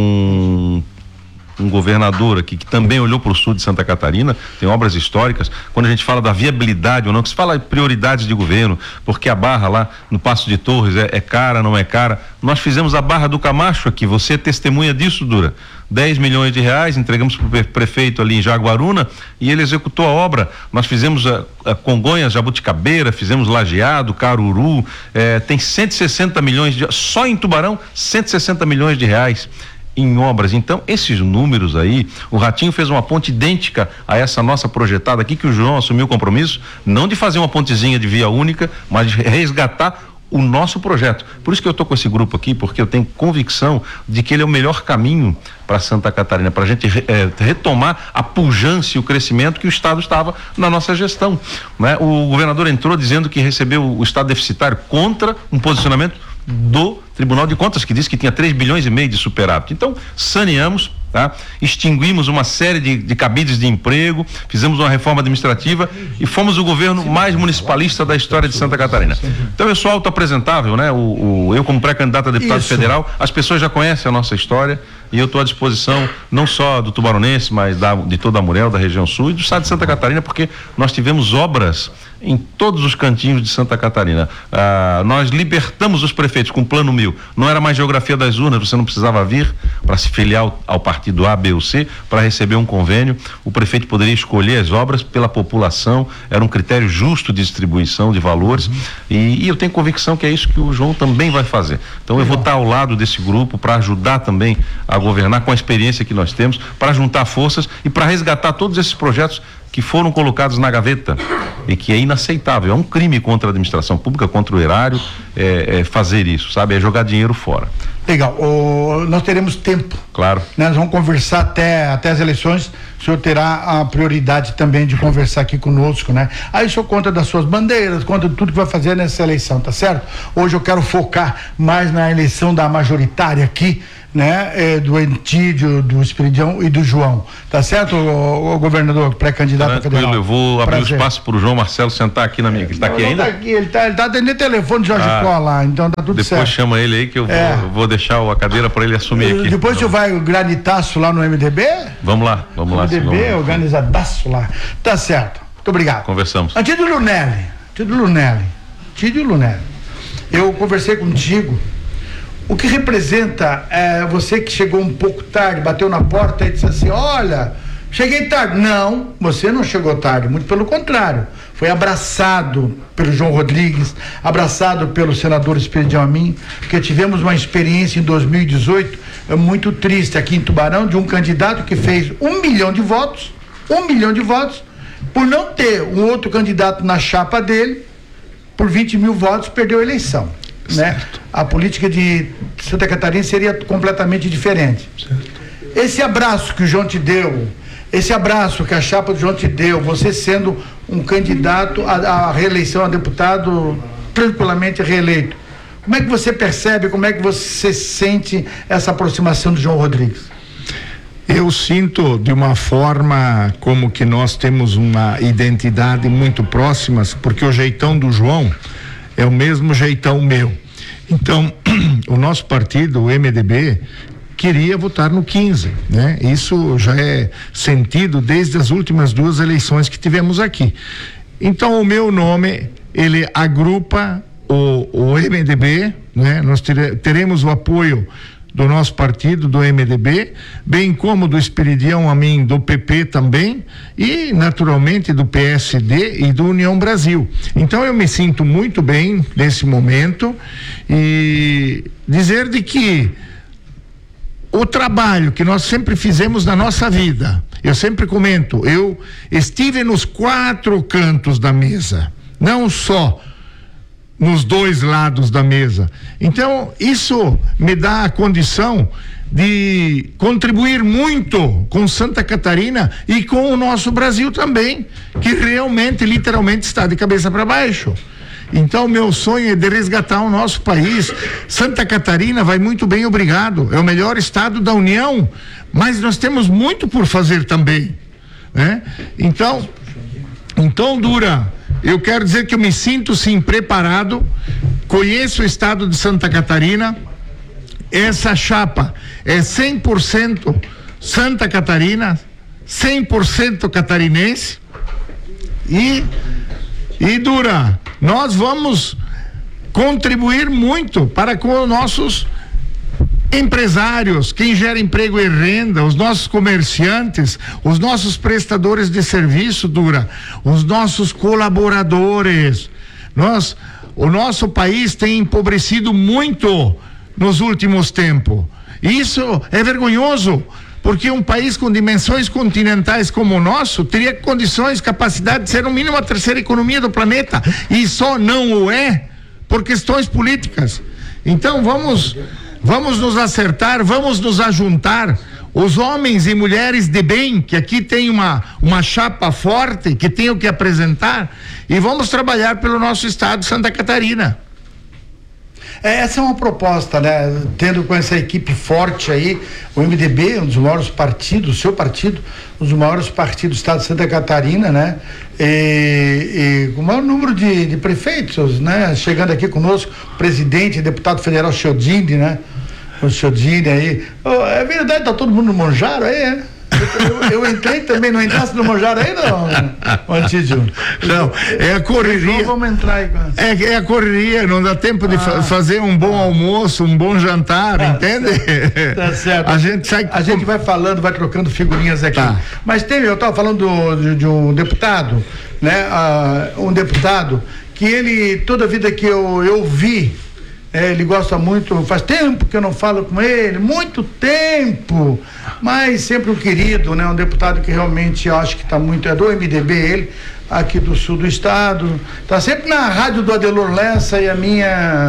um um governador aqui que também olhou para o sul de Santa Catarina, tem obras históricas. Quando a gente fala da viabilidade ou não, que se fala de prioridades de governo, porque a barra lá no Passo de Torres é, é cara, não é cara. Nós fizemos a Barra do Camacho aqui, você é testemunha disso, Dura. dez milhões de reais, entregamos para o prefeito ali em Jaguaruna e ele executou a obra. Nós fizemos a, a Congonhas, Jabuticabeira, fizemos Lajeado, Caruru, eh, tem cento e sessenta milhões de, só em Tubarão, cento e sessenta milhões de reais em obras. Então, esses números aí, o Ratinho fez uma ponte idêntica a essa nossa projetada aqui, que o João assumiu o compromisso, não de fazer uma pontezinha de via única, mas de resgatar o nosso projeto. Por isso que eu estou com esse grupo aqui, porque eu tenho convicção de que ele é o melhor caminho para Santa Catarina, para a gente é, retomar a pujança e o crescimento que o Estado estava na nossa gestão, né? O governador entrou dizendo que recebeu o Estado deficitário contra um posicionamento do Tribunal de Contas, que disse que tinha três bilhões e meio de superávit. Então, saneamos, tá? Extinguimos uma série de, de cabides de emprego, fizemos uma reforma administrativa e fomos o governo mais municipalista da história de Santa Catarina. Então, eu sou autoapresentável, né? O, o, eu como pré-candidato a deputado Isso. federal, as pessoas já conhecem a nossa história, e eu estou à disposição não só do tubaronense, mas da, de toda a Muriel, da região sul e do estado de Santa Catarina, porque nós tivemos obras em todos os cantinhos de Santa Catarina. Ah, nós libertamos os prefeitos com o Plano Mil. Não era mais geografia das urnas, você não precisava vir para se filiar ao, ao partido A, B ou C para receber um convênio. O prefeito poderia escolher as obras pela população, era um critério justo de distribuição de valores, uhum. e, e eu tenho convicção que é isso que o João também vai fazer. Então eu vou estar ao lado desse grupo para ajudar também a governar com a experiência que nós temos, para juntar forças e para resgatar todos esses projetos que foram colocados na gaveta e que é inaceitável, é um crime contra a administração pública, contra o erário, é, é fazer isso, sabe, é jogar dinheiro fora. Legal, o, nós teremos tempo. Claro. Né? Nós vamos conversar até, até as eleições, o senhor terá a prioridade também de conversar aqui conosco, né? Aí o senhor conta das suas bandeiras, conta de tudo que vai fazer nessa eleição, tá certo? Hoje eu quero focar mais na eleição da majoritária aqui, né? É, do Antídio, do Espiridião e do João, tá certo, o, o governador pré-candidato federal? Eu vou abrir Prazer. o espaço para o João Marcelo sentar aqui na minha, ele está aqui ainda? Tá aqui, ele está ele tá atendendo o telefone de Jorge ah, Có lá, então tá tudo depois certo. Depois chama ele aí que eu vou, é. vou deixar a cadeira para ele assumir aqui. Depois o senhor vai o granitaço lá no M D B? Vamos lá, vamos lá. M D B, vamos... organizadaço lá. Tá certo, muito obrigado. Conversamos. Antídio Lunelli, Antídio Lunelli, Antídio Lunelli, eu conversei contigo. O que representa é, você que chegou um pouco tarde, bateu na porta e disse assim, olha, cheguei tarde. Não, você não chegou tarde, muito pelo contrário. Foi abraçado pelo João Rodrigues, abraçado pelo senador Espiridião Amin, porque tivemos uma experiência em dois mil e dezoito muito triste aqui em Tubarão, de um candidato que fez um milhão de votos, um milhão de votos, por não ter um outro candidato na chapa dele, por vinte mil votos, perdeu a eleição. Né? A política de Santa Catarina seria completamente diferente. Certo. Esse abraço que o João te deu, esse abraço que a chapa do João te deu, você sendo um candidato à, à reeleição a deputado tranquilamente reeleito, como é que você percebe, como é que você sente essa aproximação do João Rodrigues? Eu sinto de uma forma como que nós temos uma identidade muito próxima, porque o jeitão do João é o mesmo jeitão meu. Então, o nosso partido, o M D B, queria votar no quinze, né? Isso já é sentido desde as últimas duas eleições que tivemos aqui. Então, o meu nome, ele agrupa o, o M D B, né? Nós tere, teremos o apoio do nosso partido, do M D B, bem como do Espiridião Amin, do P P também, e naturalmente do P S D e do União Brasil. Então eu me sinto muito bem nesse momento e dizer de que o trabalho que nós sempre fizemos na nossa vida, eu sempre comento, eu estive nos quatro cantos da mesa, não só nos dois lados da mesa. Então, isso me dá a condição de contribuir muito com Santa Catarina e com o nosso Brasil também, que realmente, literalmente, está de cabeça para baixo. Então, meu sonho é de resgatar o nosso país. Santa Catarina vai muito bem, obrigado. É o melhor estado da União, mas nós temos muito por fazer também, né? Então, então, Dura, eu quero dizer que eu me sinto sim preparado, conheço o estado de Santa Catarina, essa chapa é cem por cento Santa Catarina, cem por cento catarinense e, e Dura, nós vamos contribuir muito para com os nossos empresários, quem gera emprego e renda, os nossos comerciantes, os nossos prestadores de serviço, Dura, os nossos colaboradores. Nós, o nosso país tem empobrecido muito nos últimos tempos. Isso é vergonhoso, porque um país com dimensões continentais como o nosso teria condições, capacidade de ser no mínimo a terceira economia do planeta, e só não o é por questões políticas. Então vamos Vamos nos acertar, vamos nos ajuntar, os homens e mulheres de bem, que aqui tem uma, uma chapa forte, que tem o que apresentar, e vamos trabalhar pelo nosso estado, Santa Catarina. Essa é uma proposta, né? Tendo com essa equipe forte aí, o M D B, um dos maiores partidos, o seu partido, um dos maiores partidos do estado de Santa Catarina, né? E, e com o maior número de, de prefeitos, né? Chegando aqui conosco, o presidente, deputado federal Chiodini, né? o Chiodini aí. Oh, é verdade, tá todo mundo no Monjaro aí, é? Eu, eu entrei também, não entrasse no Monjaro aí, não, Antídio? Não, é a correria. Então vamos entrar aí. É, é a correria, não dá tempo de ah, fa fazer um bom almoço, um bom jantar, ah, entende? Tá certo. A gente sai. A gente vai falando, vai trocando figurinhas aqui. Tá. Mas teve, eu estava falando do, de, de um deputado, né? Uh, um deputado que ele, toda a vida que eu, eu vi, é, ele gosta muito, faz tempo que eu não falo com ele, muito tempo, mas sempre um querido, né? Um deputado que realmente eu acho que está muito, é do M D B, ele, aqui do sul do estado, tá sempre na rádio do Adelor Lessa e a minha...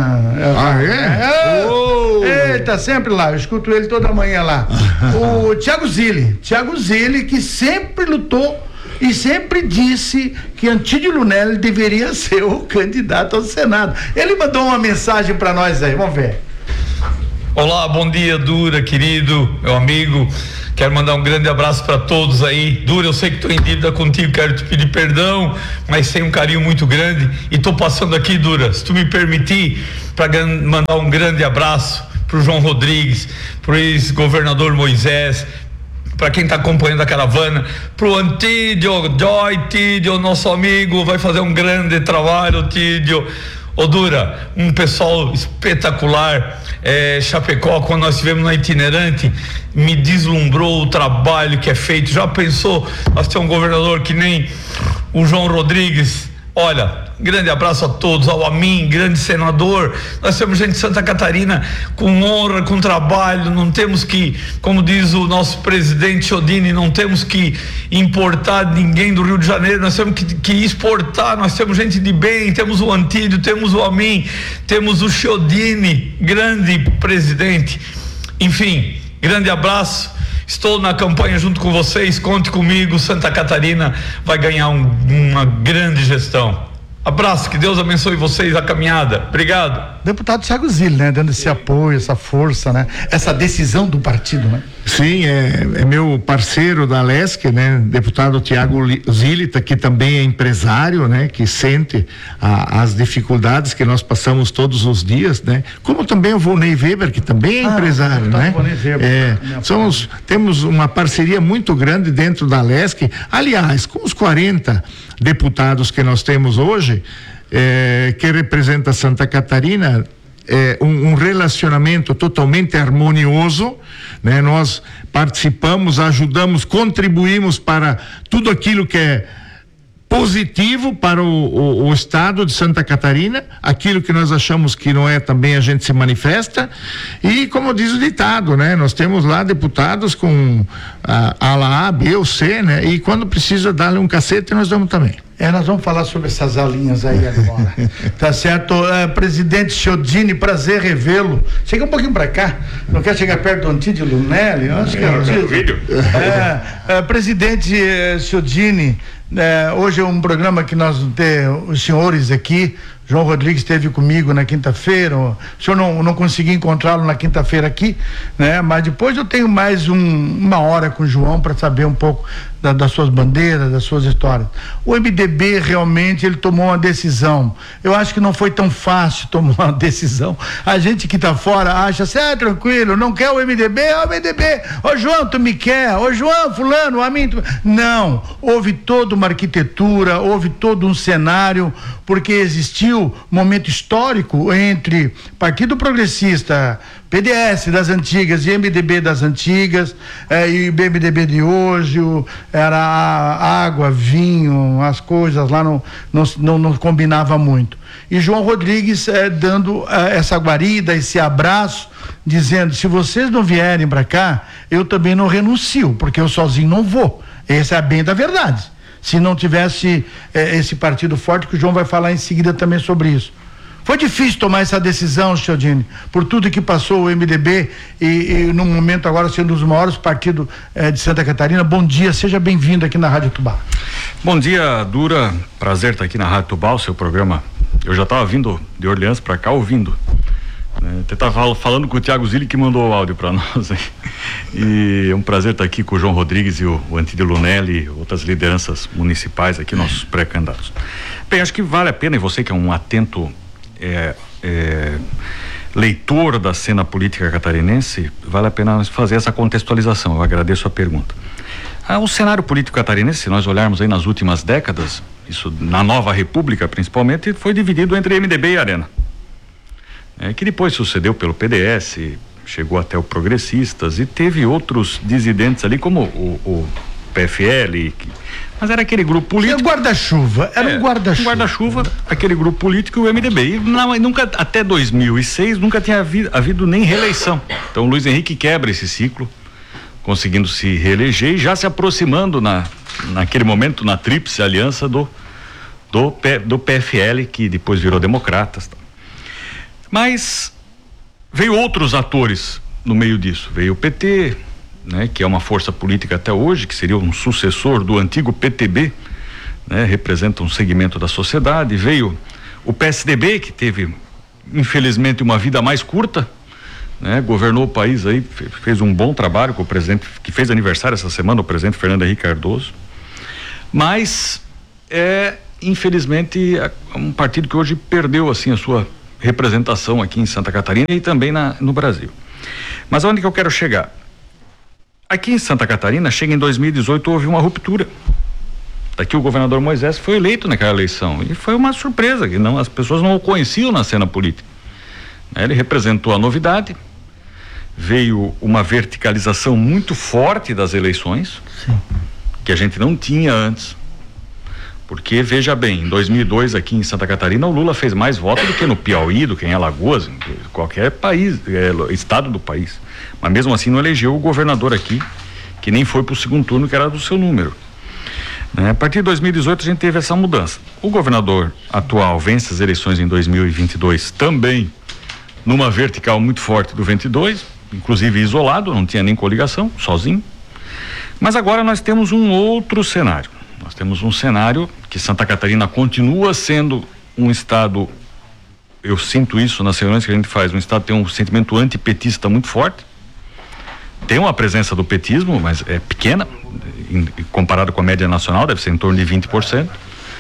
Ah, é? é oh. Ele tá sempre lá, eu escuto ele toda manhã lá. O Thiago Zilli, Thiago Zilli, que sempre lutou e sempre disse que Antídio Lunelli deveria ser o candidato ao Senado. Ele mandou uma mensagem para nós aí, vamos ver. Olá, bom dia, Dura, querido, meu amigo. Quero mandar um grande abraço para todos aí. Dura, eu sei que estou em dívida contigo, quero te pedir perdão, mas tenho um carinho muito grande e estou passando aqui, Dura, se tu me permitir, para mandar um grande abraço pro João Rodrigues, pro ex-governador Moisés, para quem está acompanhando a caravana, pro Antídio, Joy Tídio, nosso amigo, vai fazer um grande trabalho, Tídio. Ô Dura, um pessoal espetacular, é, Chapecó, quando nós estivemos na itinerante, me deslumbrou o trabalho que é feito. Já pensou, nós temos um governador que nem o João Rodrigues? Olha, grande abraço a todos, ao Amin, grande senador. Nós temos gente de Santa Catarina com honra, com trabalho, não temos que, como diz o nosso presidente Chiodini, não temos que importar ninguém do Rio de Janeiro, nós temos que, que exportar. Nós temos gente de bem, temos o Antídio, temos o Amin, temos o Chiodini, grande presidente. Enfim, grande abraço. Estou na campanha junto com vocês, conte comigo, Santa Catarina vai ganhar um, uma grande gestão. Abraço, que Deus abençoe vocês, a caminhada. Obrigado. Deputado Thiago Zilli, né? Dando esse apoio, essa força, né? Essa decisão do partido, né? Sim, é, é meu parceiro da Lesc, né? Deputado Thiago Zilli, que também é empresário, né? Que sente a, as dificuldades que nós passamos todos os dias, né? Como também o Volney Weber, que também é ah, empresário, né? Weber, é, somos, temos uma parceria muito grande dentro da Lesc. Aliás, com os quarenta deputados que nós temos hoje, é, que representa Santa Catarina, é, um, um relacionamento totalmente harmonioso, né? Nós participamos, ajudamos, contribuímos para tudo aquilo que é positivo para o, o, o estado de Santa Catarina, aquilo que nós achamos que não é também a gente se manifesta, e como diz o ditado, né? Nós temos lá deputados com a, a ala A, B ou C, né? E quando precisa dar-lhe um cacete, nós damos também. É, nós vamos falar sobre essas alinhas aí agora. Tá certo? Uh, presidente Chiodini, prazer revê-lo. Chega um pouquinho pra cá. Não quer chegar perto do Antídio Lunelli? Eu acho que é o Antídio. É, uh, presidente uh, Chiodini, uh, hoje é um programa que nós temos os senhores aqui. João Rodrigues esteve comigo na quinta-feira. O senhor não, não consegui encontrá-lo na quinta-feira aqui, né? Mas depois eu tenho mais um, uma hora com o João para saber um pouco da, das suas bandeiras, das suas histórias. O M D B realmente ele tomou uma decisão. Eu acho que não foi tão fácil tomar uma decisão. A gente que está fora acha assim, ah, tranquilo, não quer o M D B, é o M D B. Ô João, tu me quer? Ô João, fulano, a mim. Tu... Não, houve toda uma arquitetura, houve todo um cenário, porque existiu momento histórico entre Partido Progressista, P D S das antigas e M D B das antigas, eh, e o M D B de hoje, o, era água, vinho, as coisas lá não, não, não, não combinava muito. E João Rodrigues eh, dando eh, essa guarida, esse abraço, dizendo, se vocês não vierem para cá, eu também não renuncio, porque eu sozinho não vou. Essa é a bem da verdade. Se não tivesse eh, esse partido forte, que o João vai falar em seguida também sobre isso. Foi difícil tomar essa decisão, Chiodini, por tudo que passou o M D B e, e no momento agora sendo um dos maiores partidos eh, de Santa Catarina. Bom dia, seja bem-vindo aqui na Rádio Tubá. Bom dia, Dura, prazer estar aqui na Rádio Tubá, o seu programa. Eu já estava vindo de Orleans para cá ouvindo. Né? Até estava falando com o Thiago Zilli, que mandou o áudio para nós. E é um prazer estar aqui com o João Rodrigues e o, o Antídio Lunelli e outras lideranças municipais aqui, nossos pré-candidatos. Bem, acho que vale a pena, e você que é um atento é, é, leitor da cena política catarinense, vale a pena fazer essa contextualização. Eu agradeço a pergunta. Ah, o cenário político catarinense, se nós olharmos aí nas últimas décadas, isso na nova república principalmente, foi dividido entre M D B e Arena, é, que depois sucedeu pelo P D S, chegou até o Progressistas e teve outros dissidentes ali como o, o P F L, que, mas era aquele grupo político. Era guarda-chuva, era é, um guarda-chuva. Um guarda-chuva, aquele grupo político e o M D B. E não, nunca, até dois mil e seis, nunca tinha havido, havido nem reeleição. Então o Luiz Henrique quebra esse ciclo, conseguindo se reeleger e já se aproximando na, naquele momento na tríplice aliança do, do, do P F L, que depois virou Democratas. Mas veio outros atores no meio disso. Veio o P T, né, que é uma força política até hoje, que seria um sucessor do antigo P T B, né, representa um segmento da sociedade. Veio o P S D B, que teve, infelizmente, uma vida mais curta, né, governou o país aí, fez um bom trabalho com o presidente, que fez aniversário essa semana, o presidente Fernando Henrique Cardoso. Mas, é, infelizmente, é um partido que hoje perdeu, assim, a sua representação aqui em Santa Catarina e também na, no Brasil. Mas aonde que eu quero chegar? Aqui em Santa Catarina, chega em dois mil e dezoito, houve uma ruptura. Daqui o governador Moisés foi eleito naquela eleição e foi uma surpresa, que não, as pessoas não o conheciam na cena política. Ele representou a novidade, veio uma verticalização muito forte das eleições, sim, que a gente não tinha antes. Porque, veja bem, em dois mil e dois aqui em Santa Catarina, o Lula fez mais votos do que no Piauí, do que em Alagoas, em qualquer país, é, estado do país. Mas mesmo assim não elegeu o governador aqui, que nem foi para o segundo turno, que era do seu número. Né? A partir de dois mil e dezoito a gente teve essa mudança. O governador atual vence as eleições em dois mil e vinte e dois também numa vertical muito forte do vinte e dois, inclusive isolado, não tinha nem coligação, sozinho. Mas agora nós temos um outro cenário. Nós temos um cenário que Santa Catarina continua sendo um estado, eu sinto isso nas reuniões que a gente faz, um estado que tem um sentimento antipetista muito forte, tem uma presença do petismo, mas é pequena, em, comparado com a média nacional, deve ser em torno de vinte por cento,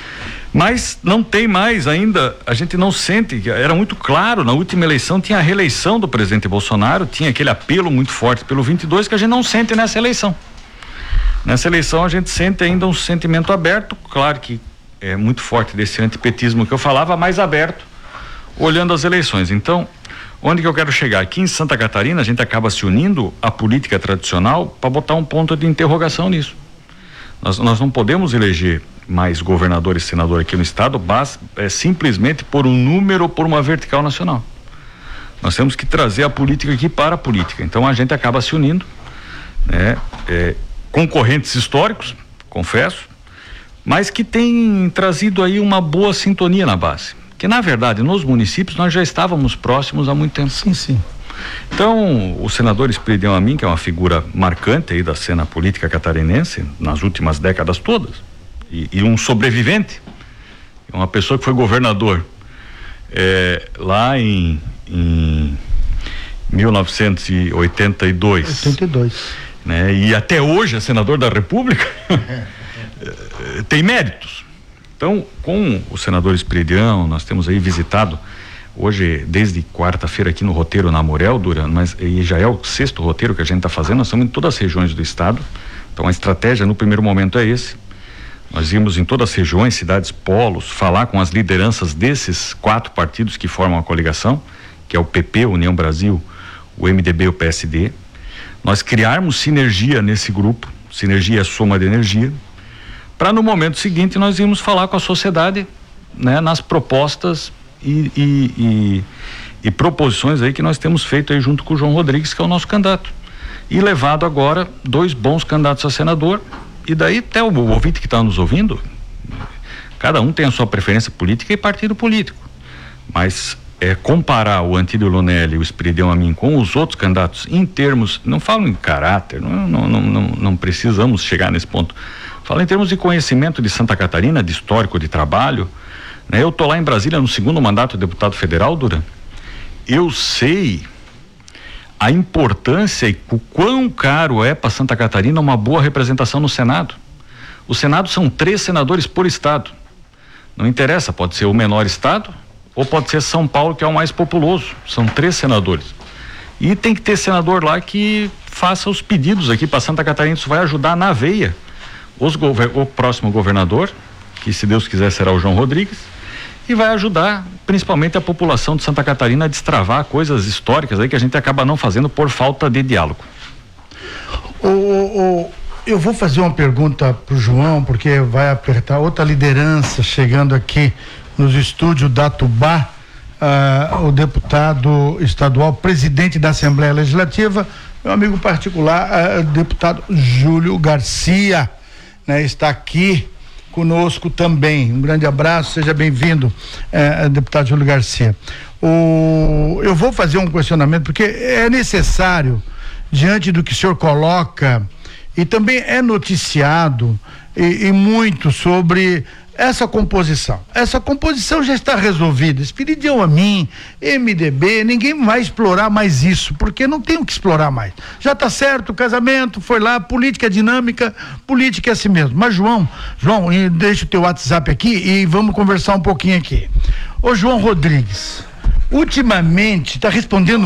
mas não tem mais ainda, a gente não sente, era muito claro, na última eleição tinha a reeleição do presidente Bolsonaro, tinha aquele apelo muito forte pelo vinte e dois que a gente não sente nessa eleição. Nessa eleição a gente sente ainda um sentimento aberto, claro que é muito forte desse antipetismo que eu falava, mais aberto, olhando as eleições. Então, onde que eu quero chegar? Aqui em Santa Catarina a gente acaba se unindo à política tradicional para botar um ponto de interrogação nisso. Nós, nós não podemos eleger mais governador e senador aqui no estado, basta é, simplesmente por um número ou por uma vertical nacional. Nós temos que trazer a política aqui para a política. Então a gente acaba se unindo, né? É, concorrentes históricos, confesso, mas que tem trazido aí uma boa sintonia na base, que na verdade nos municípios nós já estávamos próximos há muito tempo. Sim, sim. Então o senador Esperidião Amin, que é uma figura marcante aí da cena política catarinense nas últimas décadas todas, e, e um sobrevivente, uma pessoa que foi governador é, lá em, em mil novecentos e oitenta e dois. oitenta e dois. Né? E até hoje é senador da República, tem méritos. Então, com o senador Esperidião, nós temos aí visitado hoje, desde quarta-feira aqui no roteiro na Morel, Dura, mas e já é o sexto roteiro que a gente está fazendo, nós estamos em todas as regiões do estado. Então a estratégia no primeiro momento é esse. Nós íamos em todas as regiões, cidades, polos, falar com as lideranças desses quatro partidos que formam a coligação, que é o P P, União Brasil, o M D B e o P S D. Nós criarmos sinergia nesse grupo, sinergia é soma de energia, para no momento seguinte nós irmos falar com a sociedade, né, nas propostas e, e, e, e proposições aí que nós temos feito aí junto com o João Rodrigues, que é o nosso candidato, e levado agora dois bons candidatos a senador, e daí até o, o ouvinte que está nos ouvindo, cada um tem a sua preferência política e partido político, mas é, comparar o Antídio Lunelli e o Esperidião Amin com os outros candidatos em termos, não falo em caráter, não, não, não, não, não precisamos chegar nesse ponto, falo em termos de conhecimento de Santa Catarina, de histórico, de trabalho, né? Eu tô lá em Brasília no segundo mandato de deputado federal, Dura, eu sei a importância e o quão caro é para Santa Catarina uma boa representação no Senado. O Senado são três senadores por estado, não interessa, pode ser o menor estado ou pode ser São Paulo, que é o mais populoso. São três senadores. E tem que ter senador lá que faça os pedidos aqui para Santa Catarina. Isso vai ajudar na veia os gover- o próximo governador, que se Deus quiser será o João Rodrigues, e vai ajudar principalmente a população de Santa Catarina a destravar coisas históricas aí que a gente acaba não fazendo por falta de diálogo. O, o, eu vou fazer uma pergunta pro João, porque vai apertar outra liderança chegando aqui nos estúdios da Tubá, uh, o deputado estadual, presidente da Assembleia Legislativa, meu amigo particular, uh, deputado Júlio Garcia, né, está aqui conosco também. Um grande abraço, seja bem-vindo, uh, deputado Júlio Garcia. O, eu vou fazer um questionamento, porque é necessário, diante do que o senhor coloca, e também é noticiado e, e muito sobre essa composição. Essa composição já está resolvida. Espiridião a mim, M D B, ninguém vai explorar mais isso, porque não tem o que explorar mais. Já está certo, o casamento foi lá, política é dinâmica, política é assim mesmo. Mas João, João, deixa o teu WhatsApp aqui e vamos conversar um pouquinho aqui. Ô João Rodrigues, ultimamente está respondendo